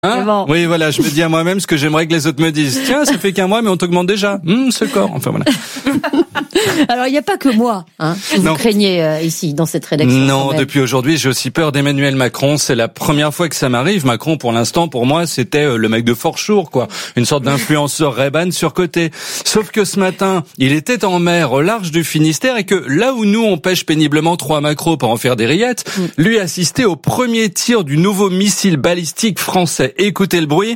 Hein bon. Oui, voilà, je me dis à moi-même ce que j'aimerais que les autres me disent. Tiens, ça fait qu'un mois, mais on t'augmente déjà. Ce corps. Enfin, voilà. Alors, il n'y a pas que moi, que vous craignez ici, dans cette rédaction. Non, depuis aujourd'hui, j'ai aussi peur d'Emmanuel Macron. C'est la première fois que ça m'arrive. Macron, pour l'instant, pour moi, c'était le mec de Forchour, quoi. Une sorte d'influenceur Ray-Ban surcoté. Sauf que ce matin, il était en mer au large du Finistère et que là où nous, on pêche péniblement 3 maquereaux pour en faire des rillettes, lui assistait au premier tir du nouveau missile balistique français. Écoutez le bruit.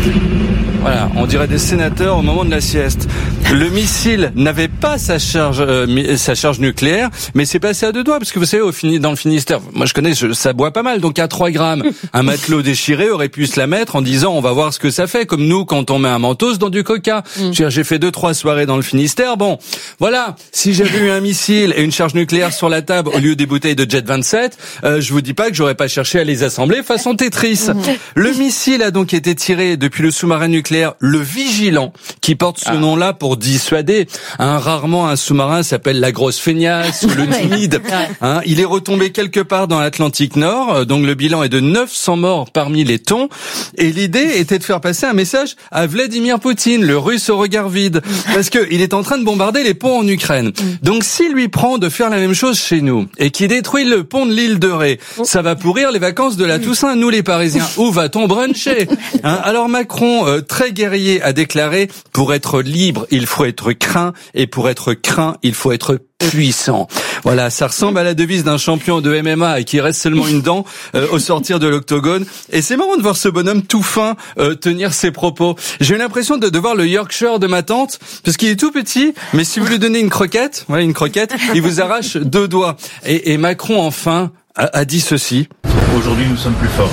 Voilà, on dirait des sénateurs au moment de la sieste. Le missile n'avait pas sa charge nucléaire, mais c'est passé à 2 doigts, parce que vous savez, dans le Finistère, moi je connais, ça boit pas mal, donc à 3 grammes, un matelot déchiré aurait pu se la mettre en disant on va voir ce que ça fait, comme nous quand on met un Mentos dans du coca. J'ai fait 2-3 soirées dans le Finistère, bon, voilà, si j'avais eu un missile et une charge nucléaire sur la table au lieu des bouteilles de Jet 27, je vous dis pas que j'aurais pas cherché à les assembler façon Tetris. Le missile a donc été tiré depuis le sous-marin nucléaire le Vigilant, qui porte ce nom-là pour dissuader. Rarement un sous-marin s'appelle la grosse feignasse ou le timide. Il est retombé quelque part dans l'Atlantique Nord, donc le bilan est de 900 morts parmi les thons. Et l'idée était de faire passer un message à Vladimir Poutine, le russe au regard vide, parce que il est en train de bombarder les ponts en Ukraine. Donc s'il lui prend de faire la même chose chez nous et qu'il détruit le pont de l'île de Ré, ça va pourrir les vacances de la Toussaint, nous les Parisiens. Où va-t-on bruncher? Alors Macron, très guerrier, a déclaré « Pour être libre, il faut être craint, et pour être craint, il faut être puissant ». Voilà, ça ressemble à la devise d'un champion de MMA et qui reste seulement une dent au sortir de l'octogone. Et c'est marrant de voir ce bonhomme tout fin tenir ses propos. J'ai eu l'impression de voir le Yorkshire de ma tante, parce qu'il est tout petit, mais si vous lui donnez une croquette, il vous arrache 2 doigts. Et Macron, enfin, a dit ceci. Aujourd'hui, nous sommes plus forts.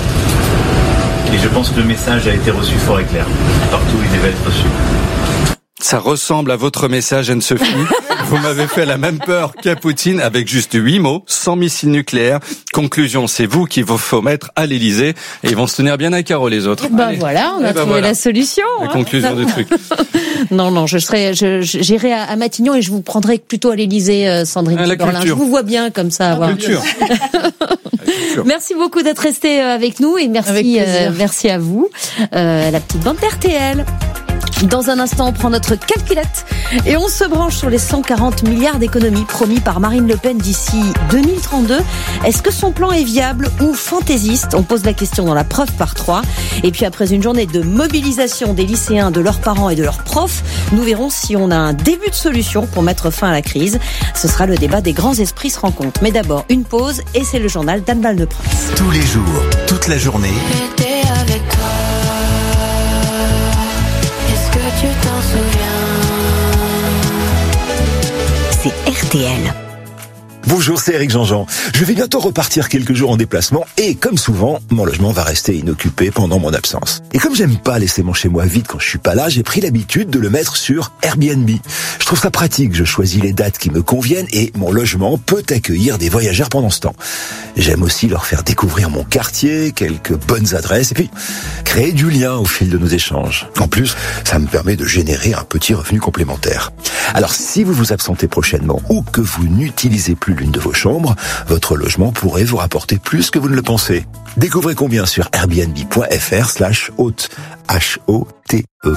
Et je pense que le message a été reçu fort et clair. Partout où il devait être reçu. Ça ressemble à votre message, Anne-Sophie. Vous m'avez fait la même peur qu'à Poutine avec juste 8 mots, sans missile nucléaire. Conclusion, c'est vous qu'il faut mettre à l'Élysée et ils vont se tenir bien à carreau les autres. Voilà, on a trouvé la solution. La conclusion du truc. Non, j'irai à Matignon et je vous prendrai plutôt à l'Élysée, Sandrine Kiberlin. Je vous vois bien comme ça. La culture. Merci beaucoup d'être resté avec nous et merci à vous. La petite bande RTL. Dans un instant, on prend notre calculette et on se branche sur les 140 milliards d'économies promis par Marine Le Pen d'ici 2032. Est-ce que son plan est viable ou fantaisiste? On pose la question dans la preuve par 3. Et puis après une journée de mobilisation des lycéens, de leurs parents et de leurs profs, nous verrons si on a un début de solution pour mettre fin à la crise. Ce sera le débat des grands esprits se rencontrent. Mais d'abord, une pause et c'est le journal d'Anne Val-de-Prince. Tous les jours, toute la journée. J'étais avec toi. Tu t'en souviens? C'est RTL. Bonjour, c'est Eric Jean-Jean. Je vais bientôt repartir quelques jours en déplacement et, comme souvent, mon logement va rester inoccupé pendant mon absence. Et comme j'aime pas laisser mon chez-moi vide quand je suis pas là, j'ai pris l'habitude de le mettre sur Airbnb. Je trouve ça pratique, je choisis les dates qui me conviennent et mon logement peut accueillir des voyageurs pendant ce temps. J'aime aussi leur faire découvrir mon quartier, quelques bonnes adresses et puis créer du lien au fil de nos échanges. En plus, ça me permet de générer un petit revenu complémentaire. Alors, si vous vous absentez prochainement ou que vous n'utilisez plus l'une de vos chambres, votre logement pourrait vous rapporter plus que vous ne le pensez. Découvrez combien sur airbnb.fr/hôte. H-O-T-E.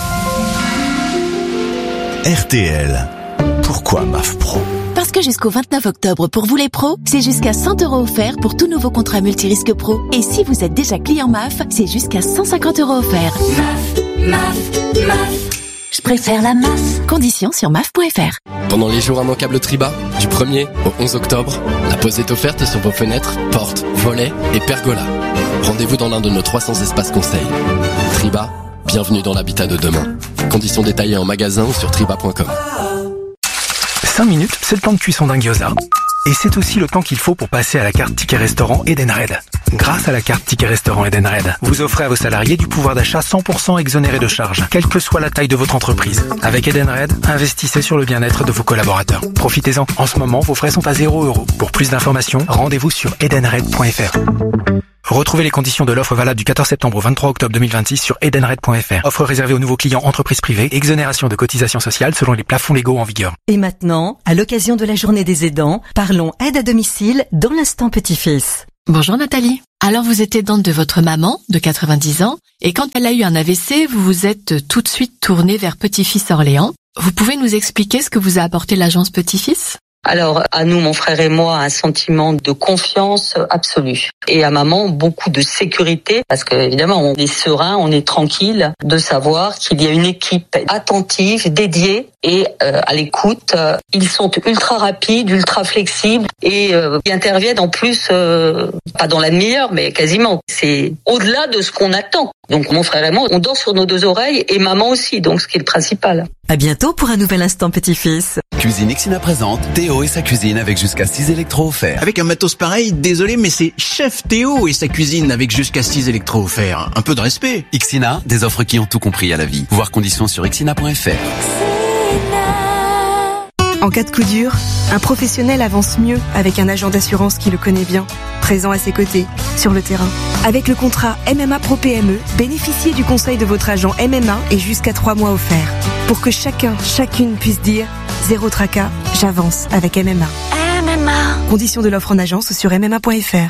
RTL. Pourquoi MAF Pro? Parce que jusqu'au 29 octobre, pour vous les pros, c'est jusqu'à 100 € offerts pour tout nouveau contrat multirisque pro. Et si vous êtes déjà client MAF, c'est jusqu'à 150 € offerts. MAF. Je préfère la MAF. Conditions sur maf.fr. Pendant les jours immanquables Triba, du 1er au 11 octobre, la pause est offerte sur vos fenêtres, portes, volets et pergolas. Rendez-vous dans l'un de nos 300 espaces conseils. Triba, bienvenue dans l'habitat de demain. Conditions détaillées en magasin ou sur triba.com. 5 minutes, c'est le temps de cuisson d'un gyoza. Et c'est aussi le temps qu'il faut pour passer à la carte Ticket Restaurant Edenred. Grâce à la carte Ticket Restaurant Edenred, vous offrez à vos salariés du pouvoir d'achat 100% exonéré de charges, quelle que soit la taille de votre entreprise. Avec Edenred, investissez sur le bien-être de vos collaborateurs. Profitez-en. En ce moment, vos frais sont à 0 €. Pour plus d'informations, rendez-vous sur edenred.fr. Retrouvez les conditions de l'offre valable du 14 septembre au 23 octobre 2026 sur edenred.fr. Offre réservée aux nouveaux clients entreprises privées. Exonération de cotisations sociales selon les plafonds légaux en vigueur. Et maintenant, à l'occasion de la journée des aidants, parlons aide à domicile dans l'instant petit-fils. Bonjour Nathalie. Alors vous êtes aidante de votre maman, de 90 ans, et quand elle a eu un AVC, vous vous êtes tout de suite tournée vers Petit-Fils Orléans. Vous pouvez nous expliquer ce que vous a apporté l'agence Petit-Fils ? Alors, à nous, mon frère et moi, un sentiment de confiance absolue. Et à maman, beaucoup de sécurité, parce que évidemment, on est serein, on est tranquille de savoir qu'il y a une équipe attentive, dédiée et à l'écoute. Ils sont ultra rapides, ultra flexibles et ils interviennent en plus, pas dans la demi-heure, mais quasiment. C'est au-delà de ce qu'on attend. Donc mon frère et moi, on dort sur nos deux oreilles et maman aussi, donc ce qui est le principal. À bientôt pour un nouvel instant Petit-Fils. Cuisine Ixina présente Théo et sa cuisine avec jusqu'à 6 électros offerts. Avec un matos pareil, désolé, mais c'est Chef Théo et sa cuisine avec jusqu'à 6 électros offerts. Un peu de respect. Ixina, des offres qui ont tout compris à la vie. Voir conditions sur ixina.fr. En cas de coup dur, un professionnel avance mieux avec un agent d'assurance qui le connaît bien, présent à ses côtés, sur le terrain. Avec le contrat MMA Pro PME, bénéficiez du conseil de votre agent MMA et jusqu'à 3 mois offerts. Pour que chacune puisse dire « Zéro tracas, j'avance avec MMA ». MMA. Conditions de l'offre en agence sur MMA.fr.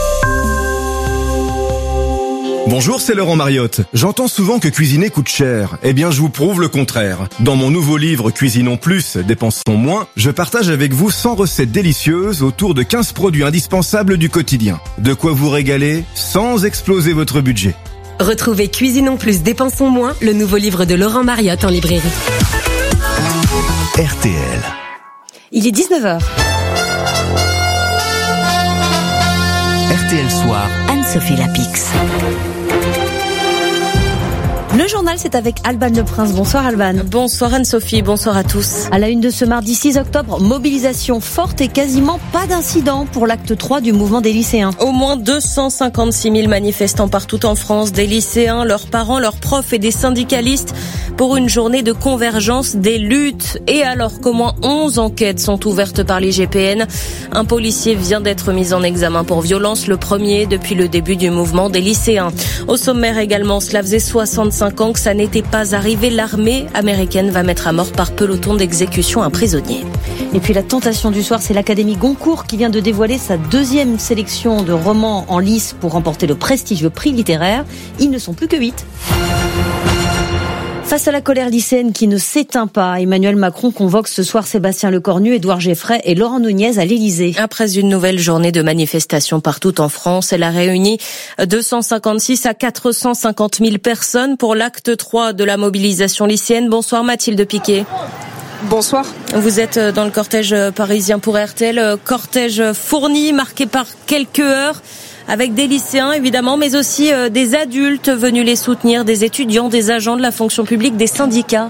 Bonjour, c'est Laurent Mariotte. J'entends souvent que cuisiner coûte cher. Eh bien, je vous prouve le contraire. Dans mon nouveau livre Cuisinons plus, dépensons moins, je partage avec vous 100 recettes délicieuses autour de 15 produits indispensables du quotidien. De quoi vous régaler sans exploser votre budget. Retrouvez Cuisinons plus, dépensons moins, le nouveau livre de Laurent Mariotte en librairie. RTL. Il est 19h. RTL Soir. Anne-Sophie Lapix. Le journal, c'est avec Alban Le Prince. Bonsoir Alban. Bonsoir Anne-Sophie, bonsoir à tous. À la une de ce mardi 6 octobre, mobilisation forte et quasiment pas d'incident pour l'acte 3 du mouvement des lycéens. Au moins 256 000 manifestants partout en France, des lycéens, leurs parents, leurs profs et des syndicalistes pour une journée de convergence des luttes. Et alors qu'au moins 11 enquêtes sont ouvertes par l'IGPN, un policier vient d'être mis en examen pour violence, le premier depuis le début du mouvement des lycéens. Au sommaire également, cela faisait 65 ans que ça n'était pas arrivé. L'armée américaine va mettre à mort par peloton d'exécution un prisonnier. Et puis la tentation du soir, c'est l'Académie Goncourt qui vient de dévoiler sa deuxième sélection de romans en lice pour remporter le prestigieux prix littéraire. Ils ne sont plus que 8. Face à la colère lycéenne qui ne s'éteint pas, Emmanuel Macron convoque ce soir Sébastien Lecornu, Édouard Geffray et Laurent Nunez à l'Élysée. Après une nouvelle journée de manifestations partout en France, elle a réuni 256 à 450 000 personnes pour l'acte 3 de la mobilisation lycéenne. Bonsoir Mathilde Piquet. Bonsoir. Vous êtes dans le cortège parisien pour RTL, cortège fourni, marqué par quelques heures, avec des lycéens évidemment, mais aussi des adultes venus les soutenir, des étudiants, des agents de la fonction publique, des syndicats.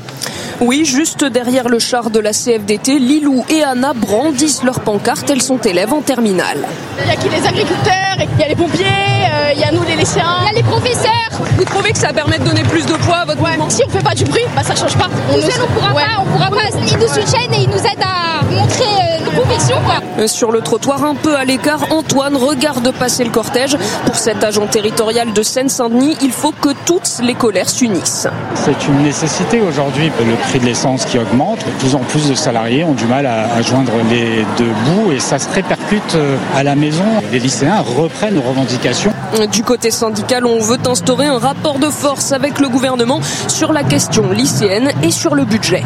Oui, juste derrière le char de la CFDT, Lilou et Anna brandissent leurs pancartes. Elles sont élèves en terminale. Il y a qui les agriculteurs, il y a les pompiers, il y a nous les lycéens, il y a les professeurs. Vous trouvez que ça permet de donner plus de poids à votre mouvement ? Si on fait pas du bruit, ça change pas. On pourra pas. Ils nous soutiennent et ils nous aident à montrer nos convictions, quoi. Sur le trottoir, un peu à l'écart, Antoine regarde passer le cortège. Pour cet agent territorial de Seine-Saint-Denis, il faut que toutes les colères s'unissent. C'est une nécessité aujourd'hui. Le prix de l'essence qui augmente, de plus en plus de salariés ont du mal à joindre les deux bouts et ça se répercute à la maison. Les lycéens reprennent nos revendications. Du côté syndical, on veut instaurer un rapport de force avec le gouvernement sur la question lycéenne et sur le budget.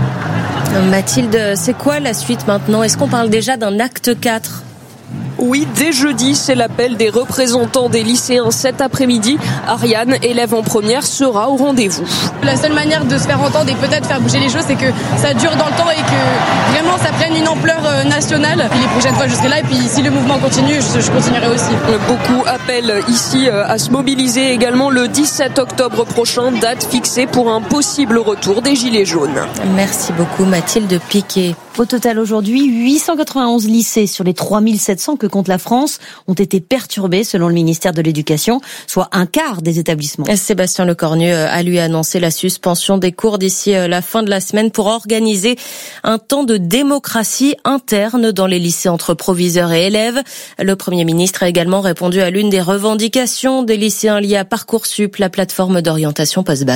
Mathilde, c'est quoi la suite maintenant ? Est-ce qu'on parle déjà d'un acte 4 ? Oui, dès jeudi, c'est l'appel des représentants des lycéens cet après-midi. Ariane, élève en première, sera au rendez-vous. La seule manière de se faire entendre et peut-être faire bouger les choses, c'est que ça dure dans le temps et que vraiment ça prenne une ampleur nationale. Puis les prochaines fois, je serai là et puis si le mouvement continue, je continuerai aussi. Beaucoup appellent ici à se mobiliser également le 17 octobre prochain, date fixée pour un possible retour des Gilets jaunes. Merci beaucoup Mathilde Piquet. Au total aujourd'hui, 891 lycées sur les 3700 que compte la France ont été perturbés selon le ministère de l'Éducation, soit un quart des établissements. Sébastien Lecornu a lui annoncé la suspension des cours d'ici la fin de la semaine pour organiser un temps de démocratie interne dans les lycées entre proviseurs et élèves. Le Premier ministre a également répondu à l'une des revendications des lycéens liées à Parcoursup, la plateforme d'orientation post-bac.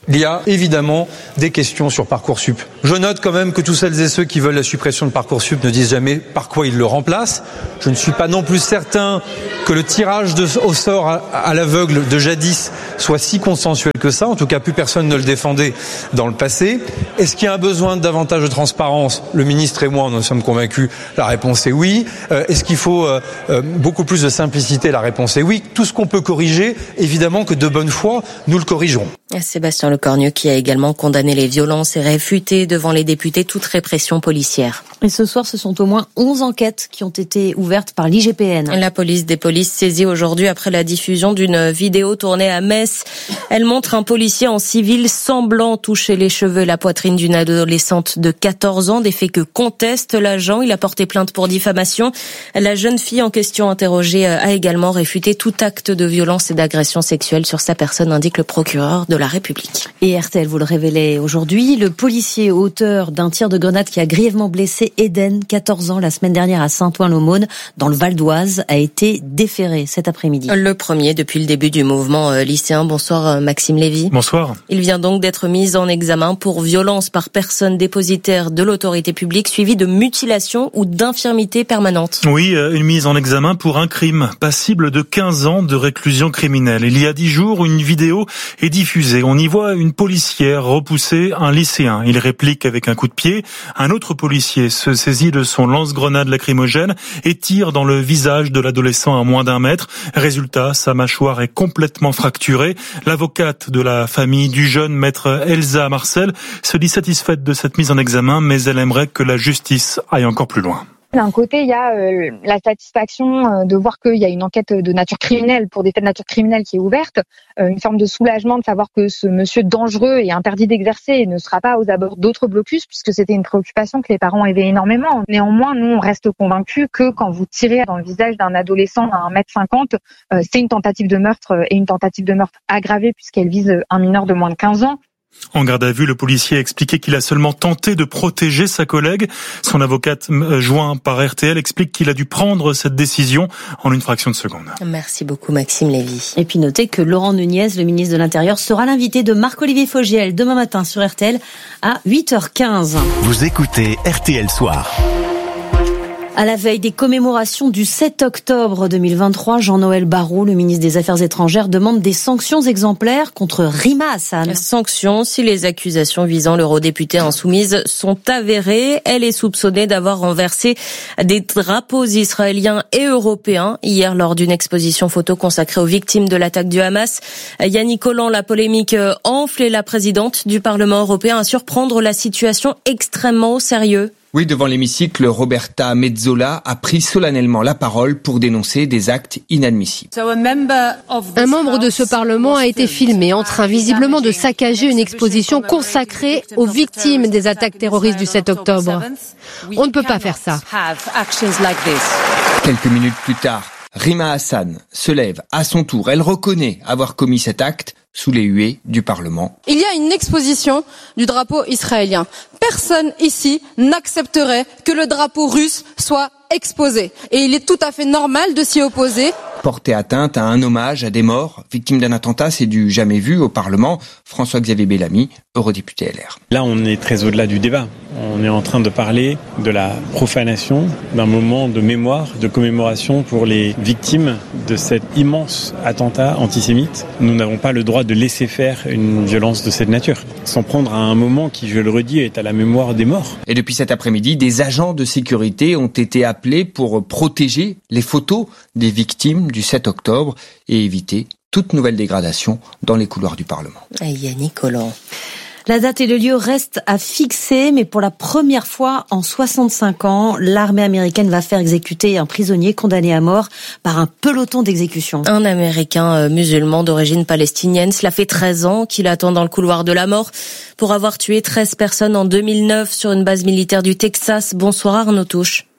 Il y a évidemment des questions sur Parcoursup. Je note quand même que tous celles et ceux qui veulent la suppression de Parcoursup ne disent jamais par quoi ils le remplacent. Je ne suis pas non plus certain que le tirage au sort à l'aveugle de jadis soit si consensuel que ça. En tout cas, plus personne ne le défendait dans le passé. Est-ce qu'il y a un besoin de davantage de transparence ? Le ministre et moi, nous en sommes convaincus. La réponse est oui. Est-ce qu'il faut beaucoup plus de simplicité ? La réponse est oui. Tout ce qu'on peut corriger, évidemment que de bonne foi, nous le corrigerons. Sébastien Lecornu qui a également condamné les violences et réfuté devant les députés toute répression policière. Et ce soir, ce sont au moins 11 enquêtes qui ont été ouvertes par l'IGPN. La police des polices saisie aujourd'hui après la diffusion d'une vidéo tournée à Metz. Elle montre un policier en civil semblant toucher les cheveux et la poitrine d'une adolescente de 14 ans, des faits que conteste l'agent. Il a porté plainte pour diffamation. La jeune fille en question interrogée a également réfuté tout acte de violence et d'agression sexuelle sur sa personne, indique le procureur de la République. Et RTL vous le révélait aujourd'hui, le policier auteur d'un tir de grenade qui a grièvement blessé Eden, 14 ans, la semaine dernière à Saint-Ouen-l'Aumône, dans le Val d'Oise, a été déféré cet après-midi. Le premier depuis le début du mouvement lycéen. Bonsoir Maxime Lévy. Bonsoir. Il vient donc d'être mis en examen pour violence par personne dépositaire de l'autorité publique, suivie de mutilation ou d'infirmité permanente. Oui, une mise en examen pour un crime passible de 15 ans de réclusion criminelle. Il y a 10 jours, une vidéo est diffusée. On y voit une policière repousser un lycéen. Il réplique avec un coup de pied. Un autre policier se saisit de son lance-grenade lacrymogène et tire dans le visage de l'adolescent à moins d'1 mètre. Résultat, sa mâchoire est complètement fracturée. L'avocate de la famille du jeune, maître Elsa Marcel, se dit satisfaite de cette mise en examen, mais elle aimerait que la justice aille encore plus loin. D'un côté, il y a la satisfaction de voir qu'il y a une enquête de nature criminelle pour des faits de nature criminelle qui est ouverte, une forme de soulagement de savoir que ce monsieur dangereux et interdit d'exercer et ne sera pas aux abords d'autres blocus, puisque c'était une préoccupation que les parents avaient énormément. Néanmoins, nous, on reste convaincus que quand vous tirez dans le visage d'un adolescent à 1m50, c'est une tentative de meurtre et une tentative de meurtre aggravée puisqu'elle vise un mineur de moins de 15 ans. En garde à vue, le policier a expliqué qu'il a seulement tenté de protéger sa collègue. Son avocate, joint par RTL, explique qu'il a dû prendre cette décision en une fraction de seconde. Merci beaucoup Maxime Lévy. Et puis notez que Laurent Nunez, le ministre de l'Intérieur, sera l'invité de Marc-Olivier Fogiel demain matin sur RTL à 8h15. Vous écoutez RTL Soir. À la veille des commémorations du 7 octobre 2023, Jean-Noël Barrot, le ministre des Affaires étrangères, demande des sanctions exemplaires contre Rima Hassan. Sanctions si les accusations visant l'eurodéputée insoumise sont avérées. Elle est soupçonnée d'avoir renversé des drapeaux israéliens et européens hier lors d'une exposition photo consacrée aux victimes de l'attaque du Hamas. Yannick Collant, la polémique enfle et la présidente du Parlement européen assure prendre la situation extrêmement au sérieux. Oui, devant l'hémicycle, Roberta Metsola a pris solennellement la parole pour dénoncer des actes inadmissibles. Un membre de ce Parlement a été filmé en train visiblement de saccager une exposition consacrée aux victimes des attaques terroristes du 7 octobre. On ne peut pas faire ça. Quelques minutes plus tard, Rima Hassan se lève à son tour. Elle reconnaît avoir commis cet acte sous les huées du Parlement. Il y a une exposition du drapeau israélien. Personne ici n'accepterait que le drapeau russe soit exposé. Et il est tout à fait normal de s'y opposer. Porter atteinte à un hommage à des morts victimes d'un attentat, c'est du jamais vu au Parlement. François-Xavier Bellamy, eurodéputé LR. Là, on est très au-delà du débat. On est en train de parler de la profanation d'un moment de mémoire, de commémoration pour les victimes de cet immense attentat antisémite. Nous n'avons pas le droit de laisser faire une violence de cette nature, s'en prendre à un moment qui, je le redis, est à la mémoire des morts. Et depuis cet après-midi, des agents de sécurité ont été appelés pour protéger les photos des victimes du 7 octobre et éviter toute nouvelle dégradation dans les couloirs du Parlement. Yannick Collant. La date et le lieu restent à fixer, mais pour la première fois en 65 ans, l'armée américaine va faire exécuter un prisonnier condamné à mort par un peloton d'exécution. Un Américain musulman d'origine palestinienne. Cela fait 13 ans qu'il attend dans le couloir de la mort pour avoir tué 13 personnes en 2009 sur une base militaire du Texas. Bonsoir Arnaud Touche.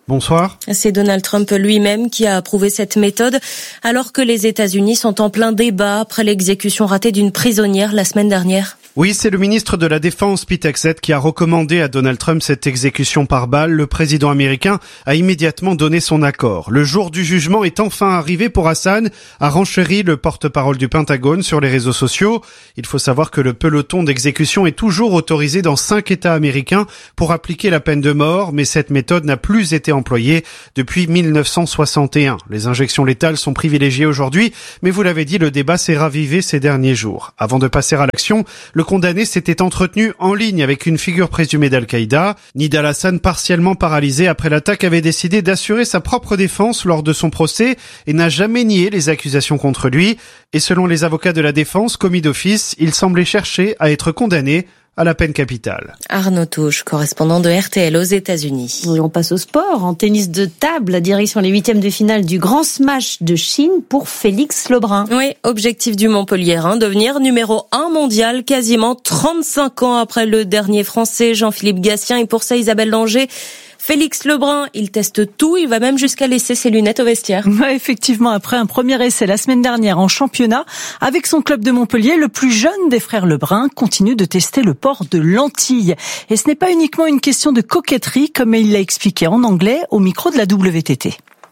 Bonsoir. C'est Donald Trump lui-même qui a approuvé cette méthode, alors que les États-Unis sont en plein débat après l'exécution ratée d'une prisonnière la semaine dernière. Oui, c'est le ministre de la Défense, Pete Hegseth, qui a recommandé à Donald Trump cette exécution par balle. Le président américain a immédiatement donné son accord. Le jour du jugement est enfin arrivé pour Hassan, a renchéri le porte-parole du Pentagone sur les réseaux sociaux. Il faut savoir que le peloton d'exécution est toujours autorisé dans 5 États américains pour appliquer la peine de mort, mais cette méthode n'a plus été employée depuis 1961. Les injections létales sont privilégiées aujourd'hui, mais vous l'avez dit, le débat s'est ravivé ces derniers jours. Avant de passer à l'action, le condamné s'était entretenu en ligne avec une figure présumée d'Al-Qaïda. Nidal Hassan, partiellement paralysé après l'attaque, avait décidé d'assurer sa propre défense lors de son procès et n'a jamais nié les accusations contre lui. Et selon les avocats de la défense, commis d'office, il semblait chercher à être condamné à la peine capitale. Arnaud Touche, correspondant de RTL aux États-Unis. Et on passe au sport. En tennis de table, direction les 8e de finale du Grand Smash de Chine pour Félix Lebrun. Oui, objectif du Montpelliérain, devenir numéro 1 mondial quasiment 35 ans après le dernier Français Jean-Philippe Gatien. Et pour ça, Isabelle Langer, Félix Lebrun, il teste tout, il va même jusqu'à laisser ses lunettes au vestiaire. Ouais, effectivement, après un premier essai la semaine dernière en championnat, avec son club de Montpellier, le plus jeune des frères Lebrun continue de tester le port de lentilles. Et ce n'est pas uniquement une question de coquetterie, comme il l'a expliqué en anglais au micro de la WTT.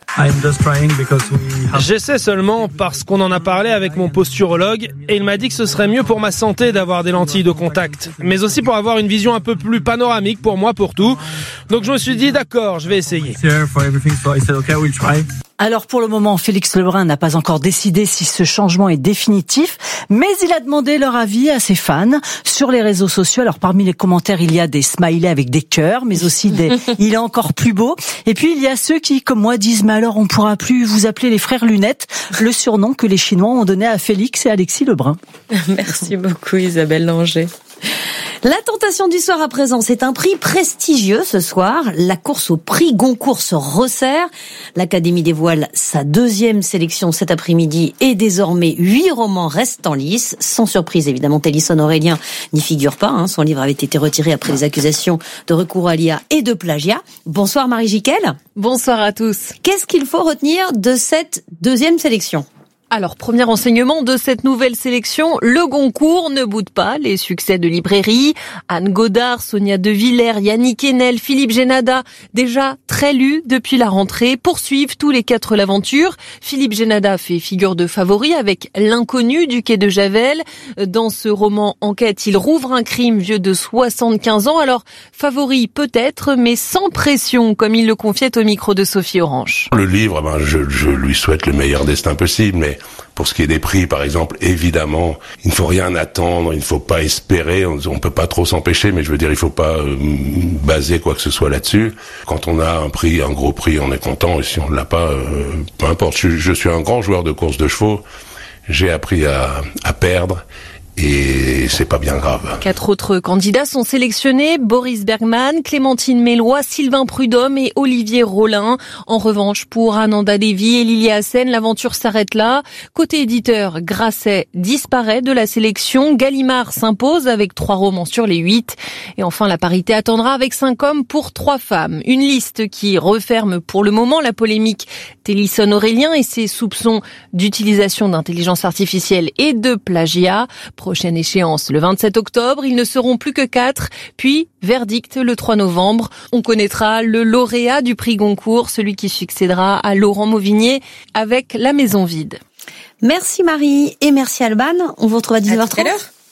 J'essaie seulement parce qu'on en a parlé avec mon posturologue et il m'a dit que ce serait mieux pour ma santé d'avoir des lentilles de contact, mais aussi pour avoir une vision un peu plus panoramique pour moi, pour tout. Donc je me suis dit d'accord, je vais essayer. Alors pour le moment, Félix Lebrun n'a pas encore décidé si ce changement est définitif, mais il a demandé leur avis à ses fans sur les réseaux sociaux. Alors parmi les commentaires, il y a des smileys avec des cœurs, mais aussi des « il est encore plus beau ». Et puis il y a ceux qui, comme moi, disent « mais alors on pourra plus vous appeler les frères Lunettes », le surnom que les Chinois ont donné à Félix et Alexis Lebrun. Merci beaucoup Isabelle Langer. La tentation du soir à présent, c'est un prix prestigieux ce soir. La course au prix Goncourt se resserre. L'Académie dévoile sa 2e sélection cet après-midi et désormais 8 romans restent en lice. Sans surprise, évidemment, Télisson Aurélien n'y figure pas. Son livre avait été retiré après les accusations de recours à l'IA et de plagiat. Bonsoir Marie Jiquel. Bonsoir à tous. Qu'est-ce qu'il faut retenir de cette 2e sélection ? Alors, premier enseignement de cette nouvelle sélection, le Goncourt ne boude pas les succès de librairie. Anne Godard, Sonia De Villers, Yannick Enel, Philippe Génada, déjà très lus depuis la rentrée, poursuivent tous les 4 l'aventure. Philippe Génada fait figure de favori avec L'inconnu du quai de Javel. Dans ce roman enquête, il rouvre un crime vieux de 75 ans. Alors, favori peut-être, mais sans pression, comme il le confiait au micro de Sophie Orange. Le livre, je lui souhaite le meilleur destin possible, mais pour ce qui est des prix, par exemple, évidemment, il ne faut rien attendre, il ne faut pas espérer, on peut pas trop s'empêcher, mais je veux dire, il faut pas baser quoi que ce soit là-dessus. Quand on a un prix, un gros prix, on est content, et si on ne l'a pas, peu importe. Je suis un grand joueur de course de chevaux, j'ai appris à perdre, et c'est pas bien grave. 4 autres candidats sont sélectionnés, Boris Bergman, Clémentine Mélois, Sylvain Prudhomme et Olivier Rollin. En revanche, pour Ananda Lévy et Lilia Hassen, l'aventure s'arrête là. Côté éditeur, Grasset disparaît de la sélection, Gallimard s'impose avec 3 romans sur les 8. Et enfin, la parité attendra avec 5 hommes pour 3 femmes. Une liste qui referme pour le moment la polémique Télisson Aurélien et ses soupçons d'utilisation d'intelligence artificielle et de plagiat. Prochaine échéance le 27 octobre, ils ne seront plus que 4, puis verdict le 3 novembre. On connaîtra le lauréat du prix Goncourt, celui qui succédera à Laurent Mauvigné avec La Maison vide. Merci Marie et merci Alban. On vous retrouve à 19h30.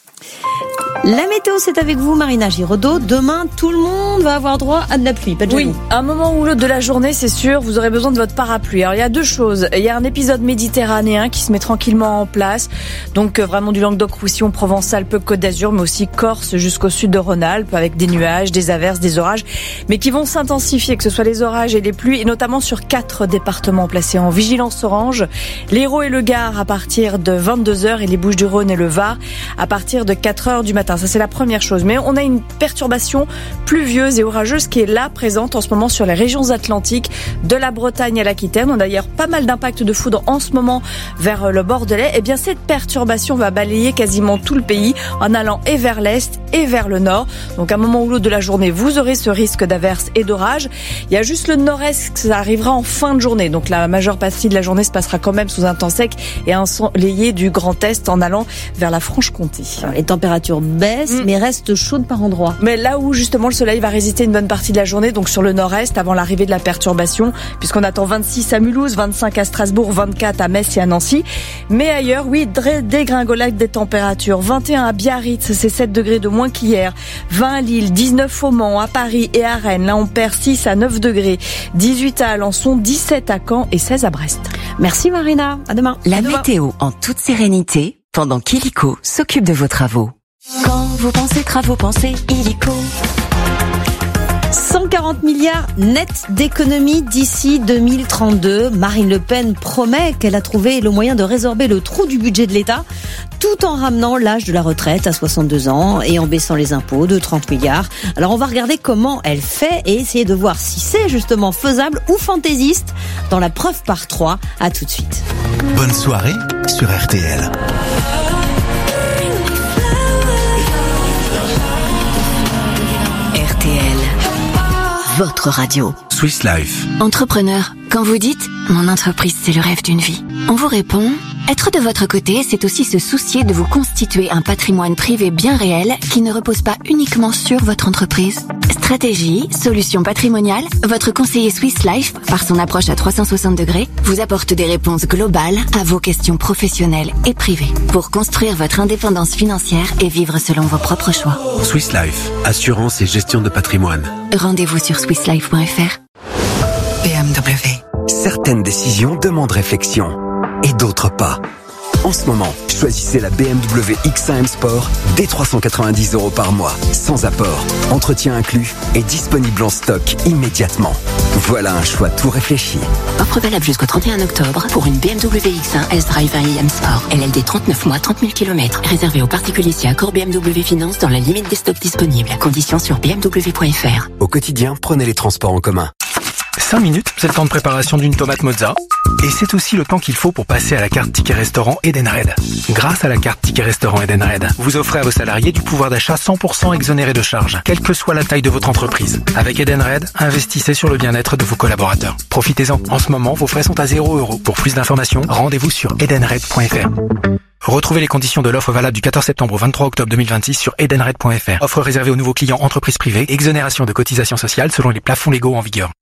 La météo, c'est avec vous, Marina Giraudot. Demain, tout le monde va avoir droit à de la pluie, pas de Oui, à un moment ou l'autre de la journée, c'est sûr, vous aurez besoin de votre parapluie. Alors, il y a 2 choses. Il y a un épisode méditerranéen qui se met tranquillement en place. Donc, vraiment du Languedoc-Roussillon, Provence-Alpes, Côte d'Azur, mais aussi Corse jusqu'au sud de Rhône-Alpes, avec des nuages, des averses, des orages, mais qui vont s'intensifier, que ce soit les orages et les pluies, et notamment sur 4 départements placés en vigilance orange. L'Hérault et le Gard à partir de 22h et les Bouches-du-Rhône et le Var à partir de 4h du matin. matin. Ça, c'est la première chose. Mais on a une perturbation pluvieuse et orageuse qui est là, présente en ce moment sur les régions atlantiques, de la Bretagne à l'Aquitaine. On a d'ailleurs pas mal d'impacts de foudre en ce moment vers le Bordelais. Eh bien, cette perturbation va balayer quasiment tout le pays en allant et vers l'est et vers le nord. Donc, à un moment ou l'autre de la journée, vous aurez ce risque d'averse et d'orage. Il y a juste le nord-est, ça arrivera en fin de journée. Donc, la majeure partie de la journée se passera quand même sous un temps sec et ensoleillé du Grand Est en allant vers la Franche-Comté. Alors, les températures baissent, mais restent chaudes par endroits. Mais là où justement le soleil va résister une bonne partie de la journée, donc sur le nord-est, avant l'arrivée de la perturbation, puisqu'on attend 26 à Mulhouse, 25 à Strasbourg, 24 à Metz et à Nancy. Mais ailleurs, oui, dégringolade des températures. 21 à Biarritz, c'est 7 degrés de moins qu'hier. 20 à Lille, 19 au Mans, à Paris et à Rennes. Là, on perd 6 à 9 degrés. 18 à Alençon, 17 à Caen et 16 à Brest. Merci Marina. À demain. La météo en toute sérénité pendant qu'Illico s'occupe de vos travaux. Quand vous pensez travaux, pensez Illico. 140 milliards net d'économies d'ici 2032. Marine Le Pen promet qu'elle a trouvé le moyen de résorber le trou du budget de l'État tout en ramenant l'âge de la retraite à 62 ans et en baissant les impôts de 30 milliards. Alors on va regarder comment elle fait et essayer de voir si c'est justement faisable ou fantaisiste dans la preuve par 3. À tout de suite. Bonne soirée sur RTL. Votre radio. Swiss Life. Entrepreneur, quand vous dites « Mon entreprise, c'est le rêve d'une vie », on vous répond « Être de votre côté, c'est aussi se soucier de vous constituer un patrimoine privé bien réel qui ne repose pas uniquement sur votre entreprise. » Stratégie, solutions patrimoniales, votre conseiller Swiss Life, par son approche à 360 degrés, vous apporte des réponses globales à vos questions professionnelles et privées pour construire votre indépendance financière et vivre selon vos propres choix. Swiss Life, assurance et gestion de patrimoine. Rendez-vous sur swisslife.fr. BMW. Certaines décisions demandent réflexion et d'autres pas. En ce moment, choisissez la BMW X1 M Sport dès 390 € par mois, sans apport, entretien inclus et disponible en stock immédiatement. Voilà un choix tout réfléchi. Offre valable jusqu'au 31 octobre pour une BMW X1 S-Drive 1 M Sport. LLD 39 mois, 30 000 km. Réservé aux particuliers si accord BMW Finance dans la limite des stocks disponibles. Conditions sur bmw.fr. Au quotidien, prenez les transports en commun. 5 minutes, c'est le temps de préparation d'une tomate mozza. Et c'est aussi le temps qu'il faut pour passer à la carte Ticket Restaurant Edenred. Grâce à la carte Ticket Restaurant Edenred, vous offrez à vos salariés du pouvoir d'achat 100% exonéré de charges, quelle que soit la taille de votre entreprise. Avec Edenred, investissez sur le bien-être de vos collaborateurs. Profitez-en. En ce moment, vos frais sont à 0 €. Pour plus d'informations, rendez-vous sur edenred.fr. Retrouvez les conditions de l'offre valable du 14 septembre au 23 octobre 2026 sur edenred.fr. Offre réservée aux nouveaux clients entreprises privées, exonération de cotisations sociales selon les plafonds légaux en vigueur.